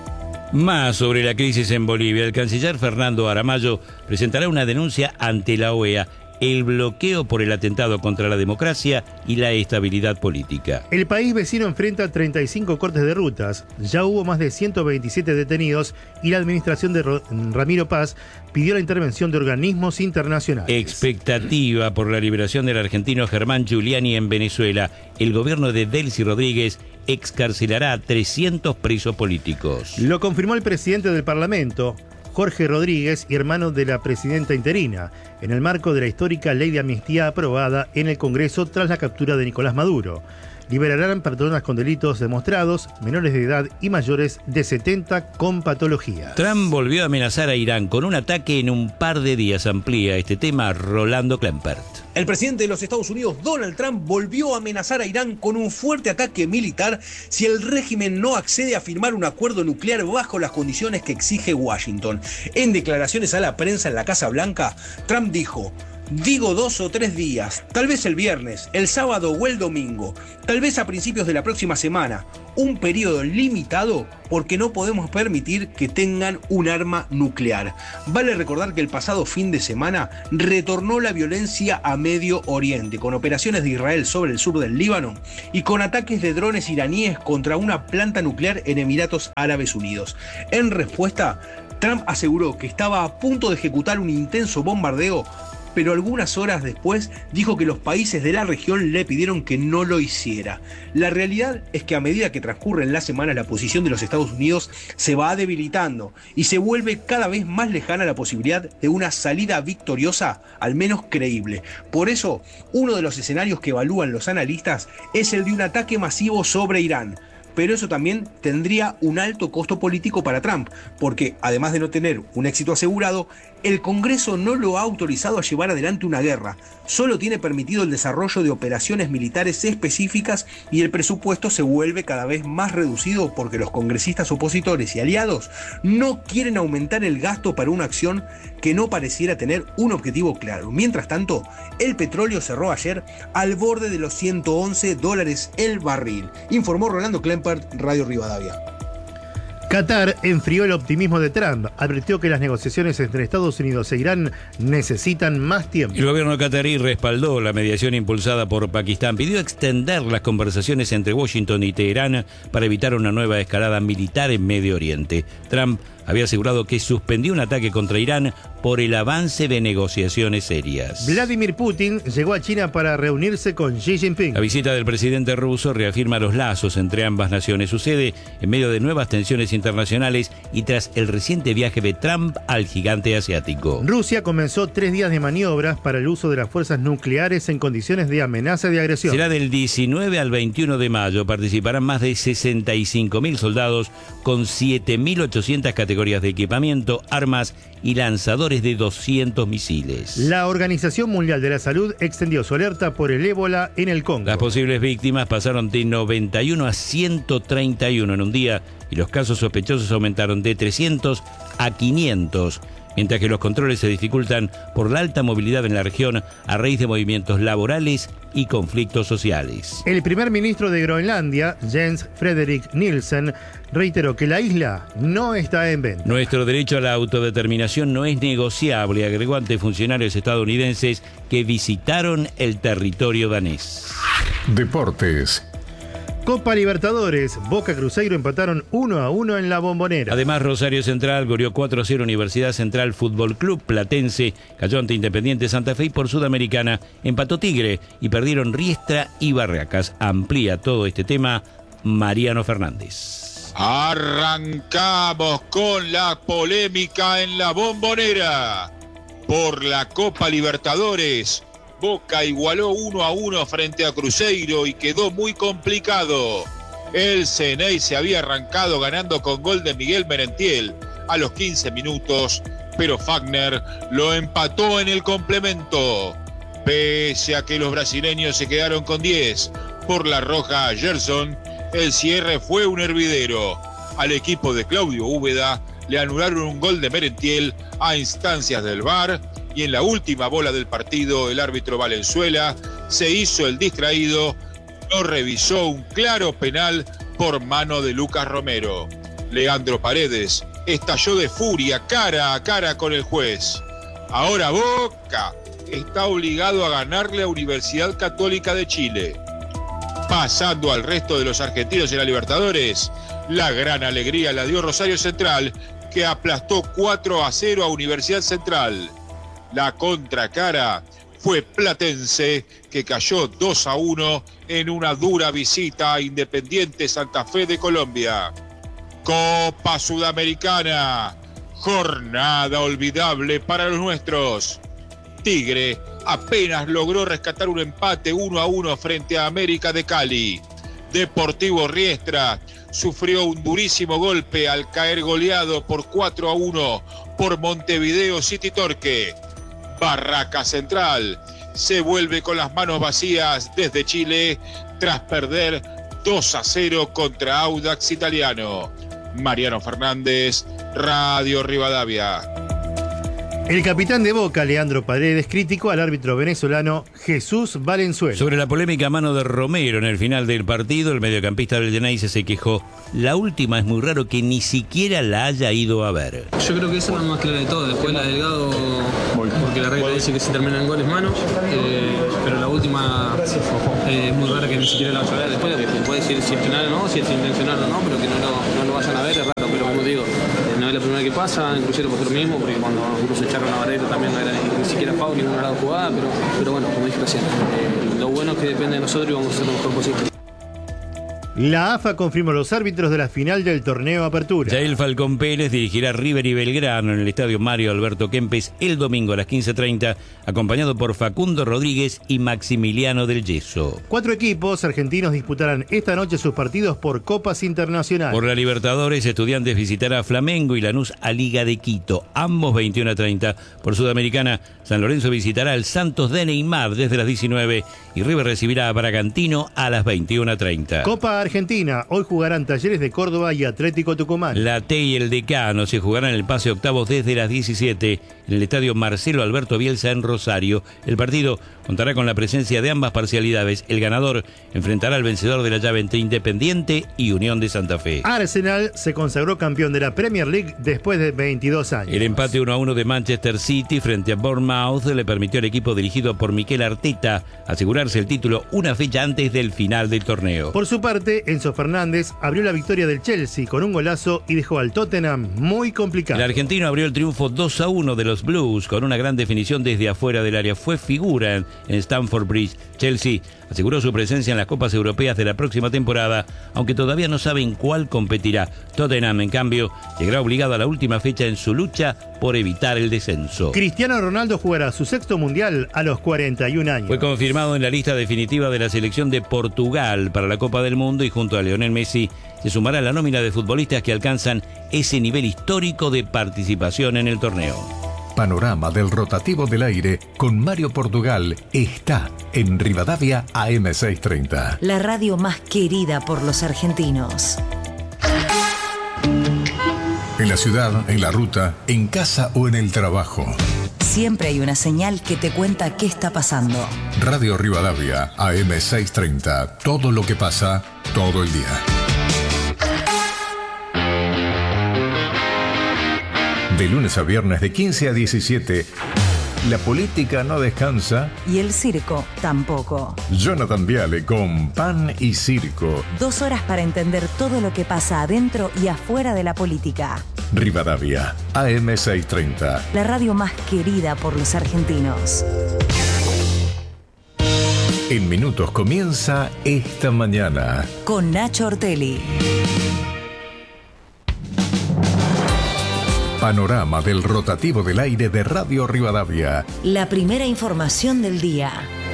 [SPEAKER 3] Más sobre la crisis en Bolivia. El canciller Fernando Aramayo presentará una denuncia ante la O E A. El bloqueo por el atentado contra la democracia y la estabilidad política.
[SPEAKER 5] El país vecino enfrenta treinta y cinco cortes de rutas. Ya hubo más de ciento veintisiete detenidos y la administración de Ramiro Paz pidió la intervención de organismos internacionales.
[SPEAKER 3] Expectativa por la liberación del argentino Germán Giuliani en Venezuela. El gobierno de Delcy Rodríguez excarcelará a trescientos presos políticos.
[SPEAKER 5] Lo confirmó el presidente del Parlamento, Jorge Rodríguez, y hermano de la presidenta interina, en el marco de la histórica ley de amnistía aprobada en el Congreso tras la captura de Nicolás Maduro. Liberarán personas con delitos demostrados, menores de edad y mayores de setenta con patologías.
[SPEAKER 3] Trump volvió a amenazar a Irán con un ataque en un par de días. Amplía este tema Rolando Klempert.
[SPEAKER 20] El presidente de los Estados Unidos, Donald Trump, volvió a amenazar a Irán con un fuerte ataque militar si el régimen no accede a firmar un acuerdo nuclear bajo las condiciones que exige Washington. En declaraciones a la prensa en la Casa Blanca, Trump dijo: Digo dos o tres días, tal vez el viernes, el sábado o el domingo, tal vez a principios de la próxima semana. Un periodo limitado porque no podemos permitir que tengan un arma nuclear. Vale recordar que el pasado fin de semana retornó la violencia a Medio Oriente, con operaciones de Israel sobre el sur del Líbano y con ataques de drones iraníes contra una planta nuclear en Emiratos Árabes Unidos. En respuesta, Trump aseguró que estaba a punto de ejecutar un intenso bombardeo, pero algunas horas después dijo que los países de la región le pidieron que no lo hiciera. La realidad es que a medida que transcurren las semanas, la posición de los Estados Unidos se va debilitando y se vuelve cada vez más lejana la posibilidad de una salida victoriosa, al menos creíble. Por eso, uno de los escenarios que evalúan los analistas es el de un ataque masivo sobre Irán. Pero eso también tendría un alto costo político para Trump, porque además de no tener un éxito asegurado, el Congreso no lo ha autorizado a llevar adelante una guerra, solo tiene permitido el desarrollo de operaciones militares específicas y el presupuesto se vuelve cada vez más reducido porque los congresistas opositores y aliados no quieren aumentar el gasto para una acción que no pareciera tener un objetivo claro. Mientras tanto, el petróleo cerró ayer al borde de los ciento once dólares el barril, informó Rolando Klempert, Radio Rivadavia.
[SPEAKER 5] Qatar enfrió el optimismo de Trump, advirtió que las negociaciones entre Estados Unidos e Irán necesitan más tiempo.
[SPEAKER 3] El gobierno qatarí respaldó la mediación impulsada por Pakistán, pidió extender las conversaciones entre Washington y Teherán para evitar una nueva escalada militar en Medio Oriente. Trump había asegurado que suspendió un ataque contra Irán por el avance de negociaciones serias.
[SPEAKER 5] Vladimir Putin llegó a China para reunirse con Xi Jinping.
[SPEAKER 3] La visita del presidente ruso reafirma los lazos entre ambas naciones. Sucede en medio de nuevas tensiones internacionales y tras el reciente viaje de Trump al gigante asiático.
[SPEAKER 5] Rusia comenzó tres días de maniobras para el uso de las fuerzas nucleares en condiciones de amenaza de agresión.
[SPEAKER 3] Será del diecinueve al veintiuno de mayo. Participarán más de sesenta y cinco mil soldados con siete mil ochocientas categorías de equipamiento, armas y lanzadores de doscientos misiles.
[SPEAKER 5] La Organización Mundial de la Salud extendió su alerta por el ébola en el Congo.
[SPEAKER 3] Las posibles víctimas pasaron de noventa y uno a ciento treinta y uno en un día y los casos sospechosos aumentaron de trescientos a quinientos. Mientras que los controles se dificultan por la alta movilidad en la región a raíz de movimientos laborales y conflictos sociales.
[SPEAKER 5] El primer ministro de Groenlandia, Jens Frederik Nielsen, reiteró que la isla no está en venta.
[SPEAKER 3] Nuestro derecho a la autodeterminación no es negociable, agregó ante funcionarios estadounidenses que visitaron el territorio danés.
[SPEAKER 10] Deportes.
[SPEAKER 5] Copa Libertadores, Boca Cruzeiro empataron uno a uno en la Bombonera.
[SPEAKER 3] Además, Rosario Central goleó cuatro a cero Universidad Central Fútbol Club. Platense cayó ante Independiente Santa Fe y por Sudamericana empató Tigre y perdieron Riestra y Barracas. Amplía todo este tema Mariano Fernández.
[SPEAKER 21] Arrancamos con la polémica en la Bombonera. Por la Copa Libertadores, Boca igualó uno a uno frente a Cruzeiro y quedó muy complicado. El Ceney se había arrancado ganando con gol de Miguel Merentiel a los quince minutos, pero Fagner lo empató en el complemento. Pese a que los brasileños se quedaron con diez por la roja a Gerson, el cierre fue un hervidero. Al equipo de Claudio Úbeda le anularon un gol de Merentiel a instancias del V A R y en la última bola del partido el árbitro Valenzuela se hizo el distraído, no revisó un claro penal por mano de Lucas Romero. Leandro Paredes estalló de furia cara a cara con el juez. Ahora Boca está obligado a ganarle a Universidad Católica de Chile. Pasando al resto de los argentinos en la Libertadores, la gran alegría la dio Rosario Central, que aplastó cuatro a cero a Universidad Central. La contracara fue Platense, que cayó dos a uno en una dura visita a Independiente Santa Fe de Colombia. Copa Sudamericana, jornada olvidable para los nuestros. Tigre apenas logró rescatar un empate uno a uno frente a América de Cali. Deportivo Riestra sufrió un durísimo golpe al caer goleado por cuatro a uno por Montevideo City Torque. Barraca Central se vuelve con las manos vacías desde Chile tras perder dos a cero contra Audax Italiano. Mariano Fernández, Radio Rivadavia.
[SPEAKER 5] El capitán de Boca, Leandro Paredes, criticó al árbitro venezolano Jesús Valenzuela.
[SPEAKER 3] Sobre la polémica mano de Romero en el final del partido, el mediocampista del Geneise se quejó. La última es muy raro que ni siquiera la haya ido a ver.
[SPEAKER 2] Yo creo que esa es la más clara de todo. Después la Delgado, porque la regla dice que se terminan en goles manos, eh, pero la última eh, es muy rara que ni siquiera la vayan a ver. Después puede decir si es penal o no, si es intencional o no, pero que no lo, no lo vayan a ver es raro. Pero como digo, eh, no es la primera que pasa, inclusive pasó lo mismo, porque cuando algunos echaron a Varela también no era ni, ni siquiera foul, ninguna era jugada, pero, pero bueno, como dije recién, eh, lo bueno es que depende de nosotros y vamos a hacer lo mejor posible.
[SPEAKER 5] La A F A confirmó los árbitros de la final del torneo Apertura.
[SPEAKER 3] Yael Falcón Pérez dirigirá River y Belgrano en el estadio Mario Alberto Kempes el domingo a las quince treinta, acompañado por Facundo Rodríguez y Maximiliano del Yeso.
[SPEAKER 5] Cuatro equipos argentinos disputarán esta noche sus partidos por Copas Internacionales.
[SPEAKER 3] Por la Libertadores, Estudiantes visitará a Flamengo y Lanús a Liga de Quito, ambos veintiuno a treinta. Por Sudamericana, San Lorenzo visitará al Santos de Neymar desde las diecinueve y River recibirá a Bragantino a las veintiuno a treinta.
[SPEAKER 5] Copa Argentina, hoy jugarán Talleres de Córdoba y Atlético Tucumán.
[SPEAKER 3] La T y el Decano se jugarán en el pase octavos desde las diecisiete en el estadio Marcelo Alberto Bielsa en Rosario. El partido contará con la presencia de ambas parcialidades. El ganador enfrentará al vencedor de la llave entre Independiente y Unión de Santa Fe.
[SPEAKER 5] Arsenal se consagró campeón de la Premier League después de veintidós años.
[SPEAKER 3] El empate uno a uno de Manchester City frente a Bournemouth le permitió al equipo dirigido por Mikel Arteta asegurarse el título una fecha antes del final del torneo.
[SPEAKER 5] Por su parte, Enzo Fernández abrió la victoria del Chelsea con un golazo y dejó al Tottenham muy complicado.
[SPEAKER 3] El argentino abrió el triunfo dos a uno de los Blues con una gran definición desde afuera del área. Fue figura en, en Stamford Bridge. Chelsea aseguró su presencia en las Copas Europeas de la próxima temporada, aunque todavía no saben cuál competirá. Tottenham, en cambio, llegará obligado a la última fecha en su lucha por evitar el descenso.
[SPEAKER 5] Cristiano Ronaldo jugará su sexto mundial a los cuarenta y un años.
[SPEAKER 3] Fue confirmado en la lista definitiva de la selección de Portugal para la Copa del Mundo y junto a Lionel Messi se sumará a la nómina de futbolistas que alcanzan ese nivel histórico de participación en el torneo.
[SPEAKER 10] Panorama del rotativo del aire con Mario Portugal está en Rivadavia A M seiscientos treinta.
[SPEAKER 17] La radio más querida por los argentinos.
[SPEAKER 10] En la ciudad, en la ruta, en casa o en el trabajo.
[SPEAKER 17] Siempre hay una señal que te cuenta qué está pasando.
[SPEAKER 10] Radio Rivadavia A M seiscientos treinta. Todo lo que pasa, todo el día. De lunes a viernes de quince a diecisiete, la política no descansa.
[SPEAKER 17] Y el circo tampoco.
[SPEAKER 10] Jonathan Viale con Pan y Circo.
[SPEAKER 17] Dos horas para entender todo lo que pasa adentro y afuera de la política.
[SPEAKER 10] Rivadavia, A M seiscientos treinta.
[SPEAKER 17] La radio más querida por los argentinos.
[SPEAKER 10] En minutos comienza Esta Mañana.
[SPEAKER 17] Con Nacho Ortelli.
[SPEAKER 10] Panorama del rotativo del aire de Radio Rivadavia.
[SPEAKER 17] La primera información del día.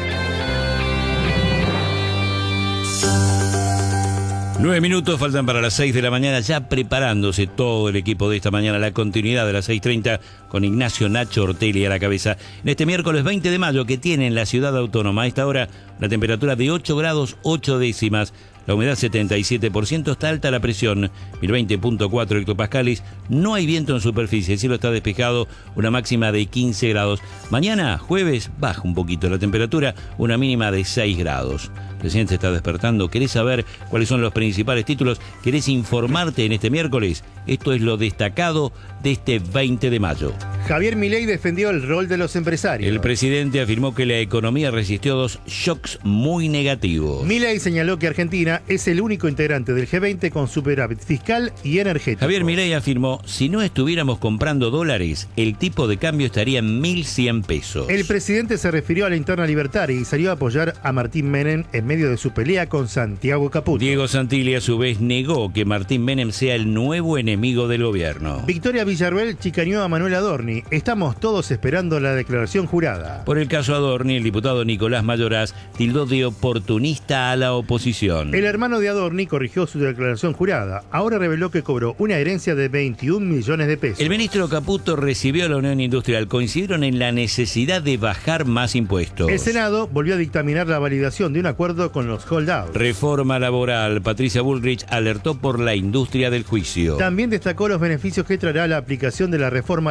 [SPEAKER 3] Nueve minutos faltan para las seis de la mañana, ya preparándose todo el equipo de Esta Mañana, la continuidad de las seis treinta con Ignacio Nacho Ortelli a la cabeza. En este miércoles veinte de mayo que tiene en la ciudad autónoma a esta hora la temperatura de ocho grados ocho décimas. La humedad setenta y siete por ciento, está alta la presión, mil veinte punto cuatro hectopascales, no hay viento en superficie, el cielo está despejado, una máxima de quince grados. Mañana, jueves, baja un poquito la temperatura, una mínima de seis grados. Recién se está despertando, ¿querés saber cuáles son los principales títulos? ¿Querés informarte en este miércoles? Esto es lo destacado de este veinte de mayo.
[SPEAKER 5] Javier Milei defendió el rol de los empresarios.
[SPEAKER 3] El presidente afirmó que la economía resistió dos shocks muy negativos.
[SPEAKER 5] Milei señaló que Argentina es el único integrante del G veinte con superávit fiscal y energético.
[SPEAKER 3] Javier Milei afirmó, si no estuviéramos comprando dólares, el tipo de cambio estaría en mil cien pesos.
[SPEAKER 5] El presidente se refirió a la interna libertaria y salió a apoyar a Martín Menem en medio de su pelea con Santiago Caputo.
[SPEAKER 3] Diego Santilli a su vez negó que Martín Menem sea el nuevo enemigo del gobierno.
[SPEAKER 5] Victoria Villarruel chicaneó a Manuel Adorni. Estamos todos esperando la declaración jurada.
[SPEAKER 3] Por el caso Adorni, el diputado Nicolás Mayoraz tildó de oportunista a la oposición.
[SPEAKER 5] El hermano de Adorni corrigió su declaración jurada. Ahora reveló que cobró una herencia de veintiún millones de pesos.
[SPEAKER 3] El ministro Caputo recibió a la Unión Industrial. Coincidieron en la necesidad de bajar más impuestos.
[SPEAKER 5] El Senado volvió a dictaminar la validación de un acuerdo con los holdouts.
[SPEAKER 3] Reforma laboral. Patricia Bullrich alertó por la industria del juicio.
[SPEAKER 5] También destacó los beneficios que traerá la aplicación de la reforma laboral.
[SPEAKER 3] Hubo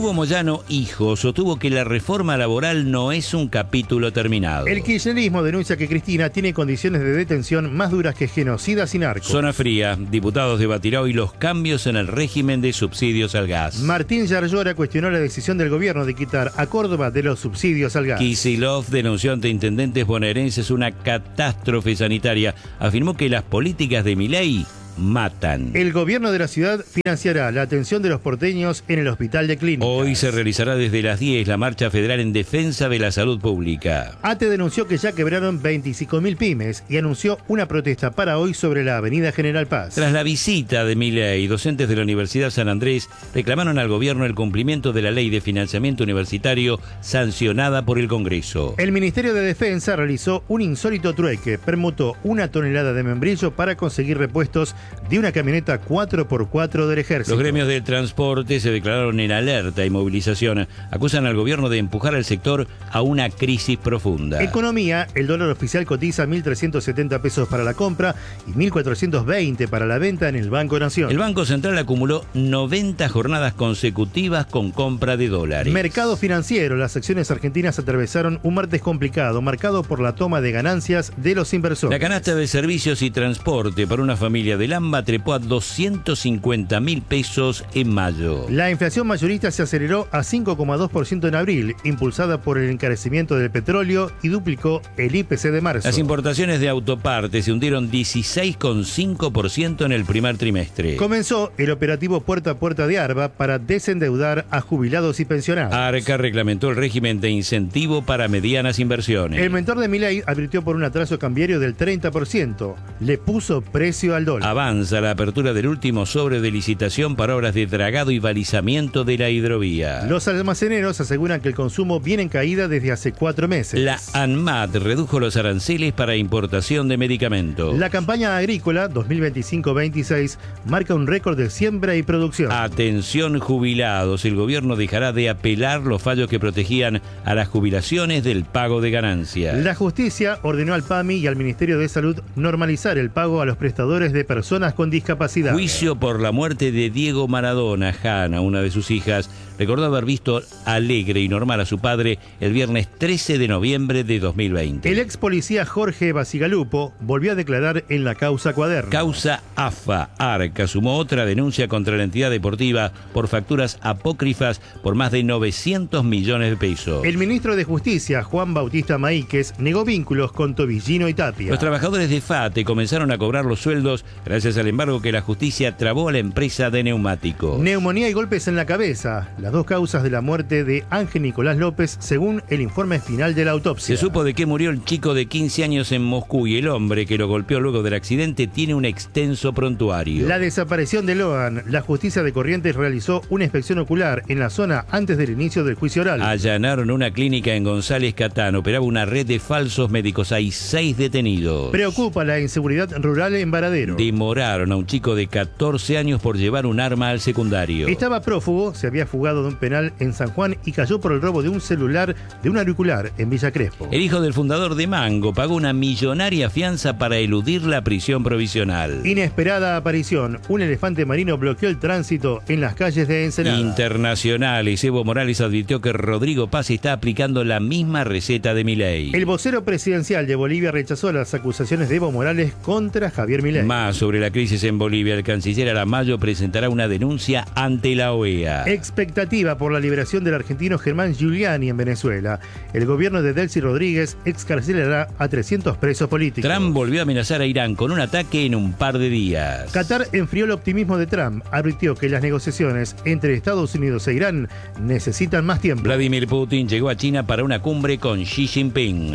[SPEAKER 3] Hugo Moyano, hijo, sostuvo que la reforma laboral no es un capítulo terminado.
[SPEAKER 5] El kirchnerismo denuncia que Cristina tiene condiciones de detención más duras que genocidas y narcos.
[SPEAKER 3] Zona fría. Diputados debatirá hoy los cambios en el régimen de subsidios al gas.
[SPEAKER 5] Martín Yarlora cuestionó la decisión del gobierno de quitar a Córdoba de los subsidios al gas.
[SPEAKER 3] Kicillof denunció ante intendentes bonaerenses una catástrofe sanitaria. Afirmó que las políticas de Milei matan.
[SPEAKER 5] El gobierno de la ciudad financiará la atención de los porteños en el hospital de clínicas.
[SPEAKER 3] Hoy se realizará desde las diez la marcha federal en defensa de la salud pública.
[SPEAKER 5] ATE denunció que ya quebraron veinticinco mil pymes y anunció una protesta para hoy sobre la avenida General Paz.
[SPEAKER 3] Tras la visita de Milei, docentes de la Universidad San Andrés reclamaron al gobierno el cumplimiento de la ley de financiamiento universitario sancionada por el Congreso.
[SPEAKER 5] El Ministerio de Defensa realizó un insólito trueque, permutó una tonelada de membrillo para conseguir repuestos de una camioneta cuatro por cuatro del ejército.
[SPEAKER 3] Los gremios del transporte se declararon en alerta y movilización. Acusan al gobierno de empujar al sector a una crisis profunda.
[SPEAKER 5] Economía, el dólar oficial cotiza mil trescientos setenta pesos para la compra y mil cuatrocientos veinte para la venta en el Banco Nación.
[SPEAKER 3] El Banco Central acumuló noventa jornadas consecutivas con compra de dólares.
[SPEAKER 5] Mercado financiero, las acciones argentinas atravesaron un martes complicado, marcado por la toma de ganancias de los inversores.
[SPEAKER 3] La canasta de servicios y transporte para una familia de Lamba trepó a doscientos cincuenta mil pesos en mayo.
[SPEAKER 5] La inflación mayorista se aceleró a cinco coma dos por ciento en abril, impulsada por el encarecimiento del petróleo, y duplicó el I P C de marzo.
[SPEAKER 3] Las importaciones de autopartes se hundieron dieciséis coma cinco por ciento en el primer trimestre.
[SPEAKER 5] Comenzó el operativo Puerta a Puerta de ARBA para desendeudar a jubilados y pensionados.
[SPEAKER 3] Arca reglamentó el régimen de incentivo para medianas inversiones.
[SPEAKER 5] El mentor de Milei advirtió por un atraso cambiario del treinta por ciento. Le puso precio al dólar.
[SPEAKER 3] Avanza la apertura del último sobre de licitación para obras de dragado y balizamiento de la hidrovía.
[SPEAKER 5] Los almaceneros aseguran que el consumo viene en caída desde hace cuatro meses.
[SPEAKER 3] La ANMAT redujo los aranceles para importación de medicamentos.
[SPEAKER 5] La campaña agrícola dos mil veinticinco veintiséis marca un récord de siembra y producción.
[SPEAKER 3] Atención jubilados, el gobierno dejará de apelar los fallos que protegían a las jubilaciones del pago de ganancias.
[SPEAKER 5] La justicia ordenó al PAMI y al Ministerio de Salud normalizar el pago a los prestadores de personas con discapacidad.
[SPEAKER 3] Juicio por la muerte de Diego Maradona. Hanna, una de sus hijas, recordó haber visto alegre y normal a su padre el viernes trece de noviembre de dos mil veinte.
[SPEAKER 5] El ex policía Jorge Basigalupo volvió a declarar en la causa Cuaderno.
[SPEAKER 3] Causa AFA. Arca sumó otra denuncia contra la entidad deportiva por facturas apócrifas por más de novecientos millones de pesos.
[SPEAKER 5] El ministro de Justicia, Juan Bautista Maíquez, negó vínculos con Tobillino y Tapia.
[SPEAKER 3] Los trabajadores de FATE comenzaron a cobrar los sueldos gracias al embargo que la justicia trabó a la empresa de neumáticos.
[SPEAKER 5] Neumonía y golpes en la cabeza, las dos causas de la muerte de Ángel Nicolás López, según el informe final de la autopsia.
[SPEAKER 3] Se supo de qué murió el chico de quince años en Moscú y el hombre que lo golpeó luego del accidente tiene un extenso prontuario.
[SPEAKER 5] La desaparición de Loan, la justicia de Corrientes realizó una inspección ocular en la zona antes del inicio del juicio oral.
[SPEAKER 3] Allanaron una clínica en González Catán, operaba una red de falsos médicos, hay seis detenidos.
[SPEAKER 5] Preocupa la inseguridad rural en Varadero.
[SPEAKER 3] Demoraron a un chico de catorce años por llevar un arma al secundario.
[SPEAKER 5] Estaba prófugo, se había fugado de un penal en San Juan y cayó por el robo de un celular de un auricular en Villa Crespo.
[SPEAKER 3] El hijo del fundador de Mango pagó una millonaria fianza para eludir la prisión provisional.
[SPEAKER 5] Inesperada aparición, un elefante marino bloqueó el tránsito en las calles de Ensenada.
[SPEAKER 3] Internacionales, Evo Morales advirtió que Rodrigo Paz está aplicando la misma receta de Milei.
[SPEAKER 5] El vocero presidencial de Bolivia rechazó las acusaciones de Evo Morales contra Javier Milei.
[SPEAKER 3] Más sobre la crisis en Bolivia, el canciller Aramayo presentará una denuncia ante la O E A.
[SPEAKER 5] Expectativa por la liberación del argentino Germán Giuliani en Venezuela. El gobierno de Delcy Rodríguez excarcelará a trescientos presos políticos.
[SPEAKER 3] Trump volvió a amenazar a Irán con un ataque en un par de días.
[SPEAKER 5] Qatar enfrió el optimismo de Trump, advirtió que las negociaciones entre Estados Unidos e Irán necesitan más tiempo.
[SPEAKER 3] Vladimir Putin llegó a China para una cumbre con Xi Jinping.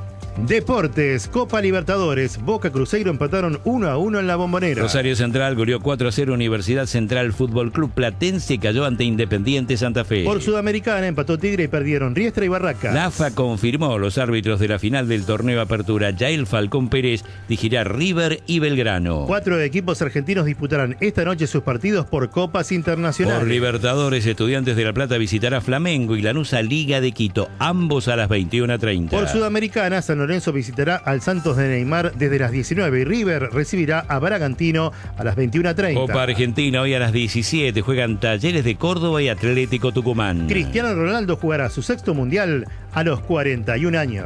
[SPEAKER 5] Deportes, Copa Libertadores, Boca Cruzeiro empataron uno a uno en la Bombonera.
[SPEAKER 3] Rosario Central goleó cuatro a cero Universidad Central Fútbol Club. Platense cayó ante Independiente Santa Fe.
[SPEAKER 5] Por Sudamericana empató Tigre y perdieron Riestra y Barracas.
[SPEAKER 3] La A F A confirmó los árbitros de la final del torneo Apertura. Yael Falcón Pérez dirigirá River y Belgrano.
[SPEAKER 5] Cuatro equipos argentinos disputarán esta noche sus partidos por Copas Internacionales.
[SPEAKER 3] Por Libertadores, Estudiantes de La Plata visitará Flamengo y Lanús a Liga de Quito, ambos a las veintiuna treinta.
[SPEAKER 5] Por Sudamericana, San Lorenzo Lorenzo visitará al Santos de Neymar desde las diecinueve y River recibirá a Bragantino a las veintiuna treinta.
[SPEAKER 3] Copa Argentina hoy a las diecisiete. Juegan Talleres de Córdoba y Atlético Tucumán.
[SPEAKER 5] Cristiano Ronaldo jugará su sexto mundial a los cuarenta y un años.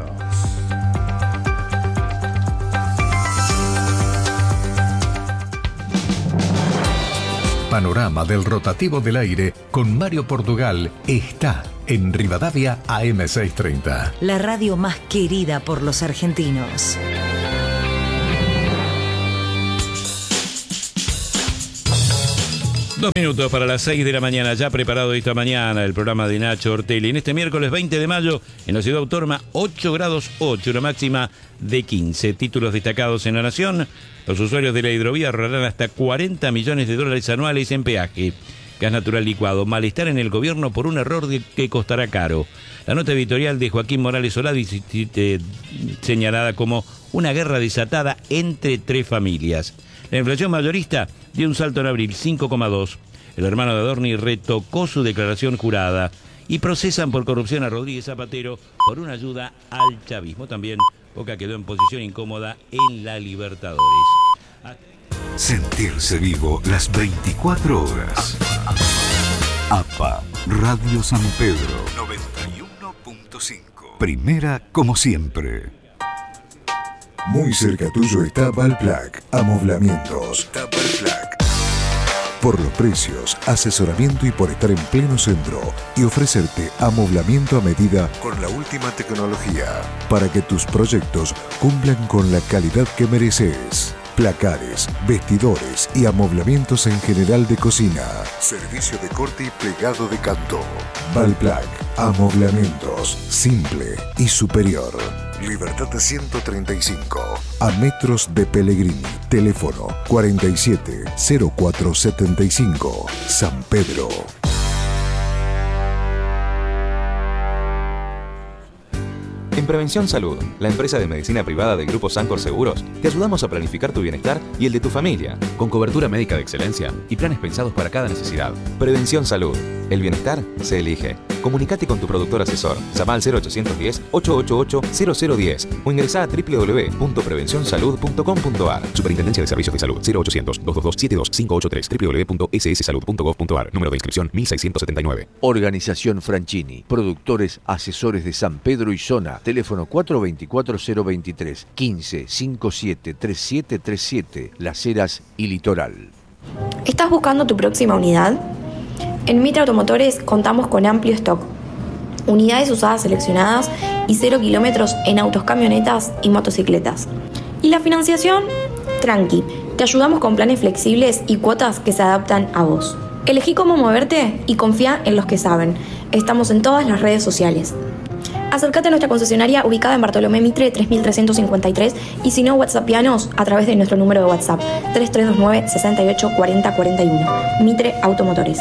[SPEAKER 10] Panorama del rotativo del aire con Mario Portugal está en Rivadavia A M seiscientos treinta.
[SPEAKER 17] La radio más querida por los argentinos.
[SPEAKER 3] Dos minutos para las seis de la mañana, ya preparado esta mañana el programa de Nacho Ortelli. En este miércoles veinte de mayo, en la ciudad autónoma, ocho grados ocho, una máxima de quince. Títulos destacados en La Nación: los usuarios de la hidrovía ahorrarán hasta cuarenta millones de dólares anuales en peaje. Gas natural licuado, malestar en el gobierno por un error de que costará caro. La nota editorial de Joaquín Morales Soladi, eh, señalada como una guerra desatada entre tres familias. La inflación mayorista dio un salto en abril, cinco coma dos. El hermano de Adorni retocó su declaración jurada y procesan por corrupción a Rodríguez Zapatero por una ayuda al chavismo. También Boca quedó en posición incómoda en la Libertadores.
[SPEAKER 1] Sentirse vivo las veinticuatro horas. A P A, Radio San Pedro noventa y uno punto cinco. Primera como siempre.
[SPEAKER 22] Muy cerca tuyo está Valplac, amoblamientos. Valplac. Por los precios, asesoramiento y por estar en pleno centro y ofrecerte amoblamiento a medida con la última tecnología para que tus proyectos cumplan con la calidad que mereces. Placares, vestidores y amoblamientos en general de cocina. Servicio de corte y plegado de canto. Valplac, amoblamientos, simple y superior. Libertad ciento treinta y cinco, a metros de Pellegrini. Teléfono cuarenta y siete cero cuatro setenta y cinco, San Pedro.
[SPEAKER 23] En Prevención Salud, la empresa de medicina privada del Grupo Sancor Seguros, te ayudamos a planificar tu bienestar y el de tu familia, con cobertura médica de excelencia y planes pensados para cada necesidad. Prevención Salud, el bienestar se elige. Comunicate con tu productor asesor, llama al cero ochocientos diez, ochocientos ochenta y ocho, cero cero diez o ingresá a doble u doble u doble u punto prevención salud punto com punto a r. Superintendencia de Servicios de Salud, cero ochocientos, doscientos veintidós, setenta y dos, quinientos ochenta y tres, doble u doble u doble u punto ese ese salud punto gov punto a r. Número de inscripción mil seiscientos setenta y nueve.
[SPEAKER 24] Organización Franchini, productores asesores de San Pedro y zona. Teléfono cuatro dos cuatro cero dos tres, quince, cincuenta y siete, treinta y siete treinta y siete, Las Heras y Litoral.
[SPEAKER 25] ¿Estás buscando tu próxima unidad? En Mitre Automotores contamos con amplio stock. Unidades usadas seleccionadas y cero kilómetros en autos, camionetas y motocicletas. ¿Y la financiación? Tranqui, te ayudamos con planes flexibles y cuotas que se adaptan a vos. Elegí cómo moverte y confía en los que saben. Estamos en todas las redes sociales. Acércate a nuestra concesionaria ubicada en Bartolomé Mitre tres mil trescientos cincuenta y tres y si no, WhatsAppianos a través de nuestro número de WhatsApp tres tres dos nueve, seis ocho, cuatro cero cuatro uno. Mitre Automotores.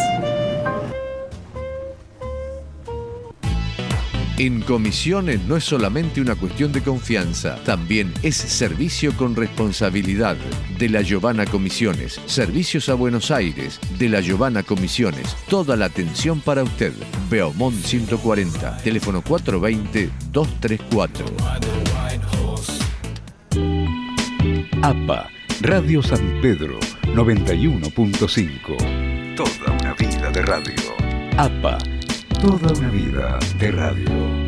[SPEAKER 24] En comisiones no es solamente una cuestión de confianza, también es servicio con responsabilidad. De la Giovanna Comisiones, servicios a Buenos Aires, de la Giovanna Comisiones, toda la atención para usted. Beaumont ciento cuarenta, teléfono cuatro dos cero, dos tres cuatro.
[SPEAKER 1] A P A, Radio San Pedro noventa y uno punto cinco. Toda una vida de radio. A P A, toda una vida de radio.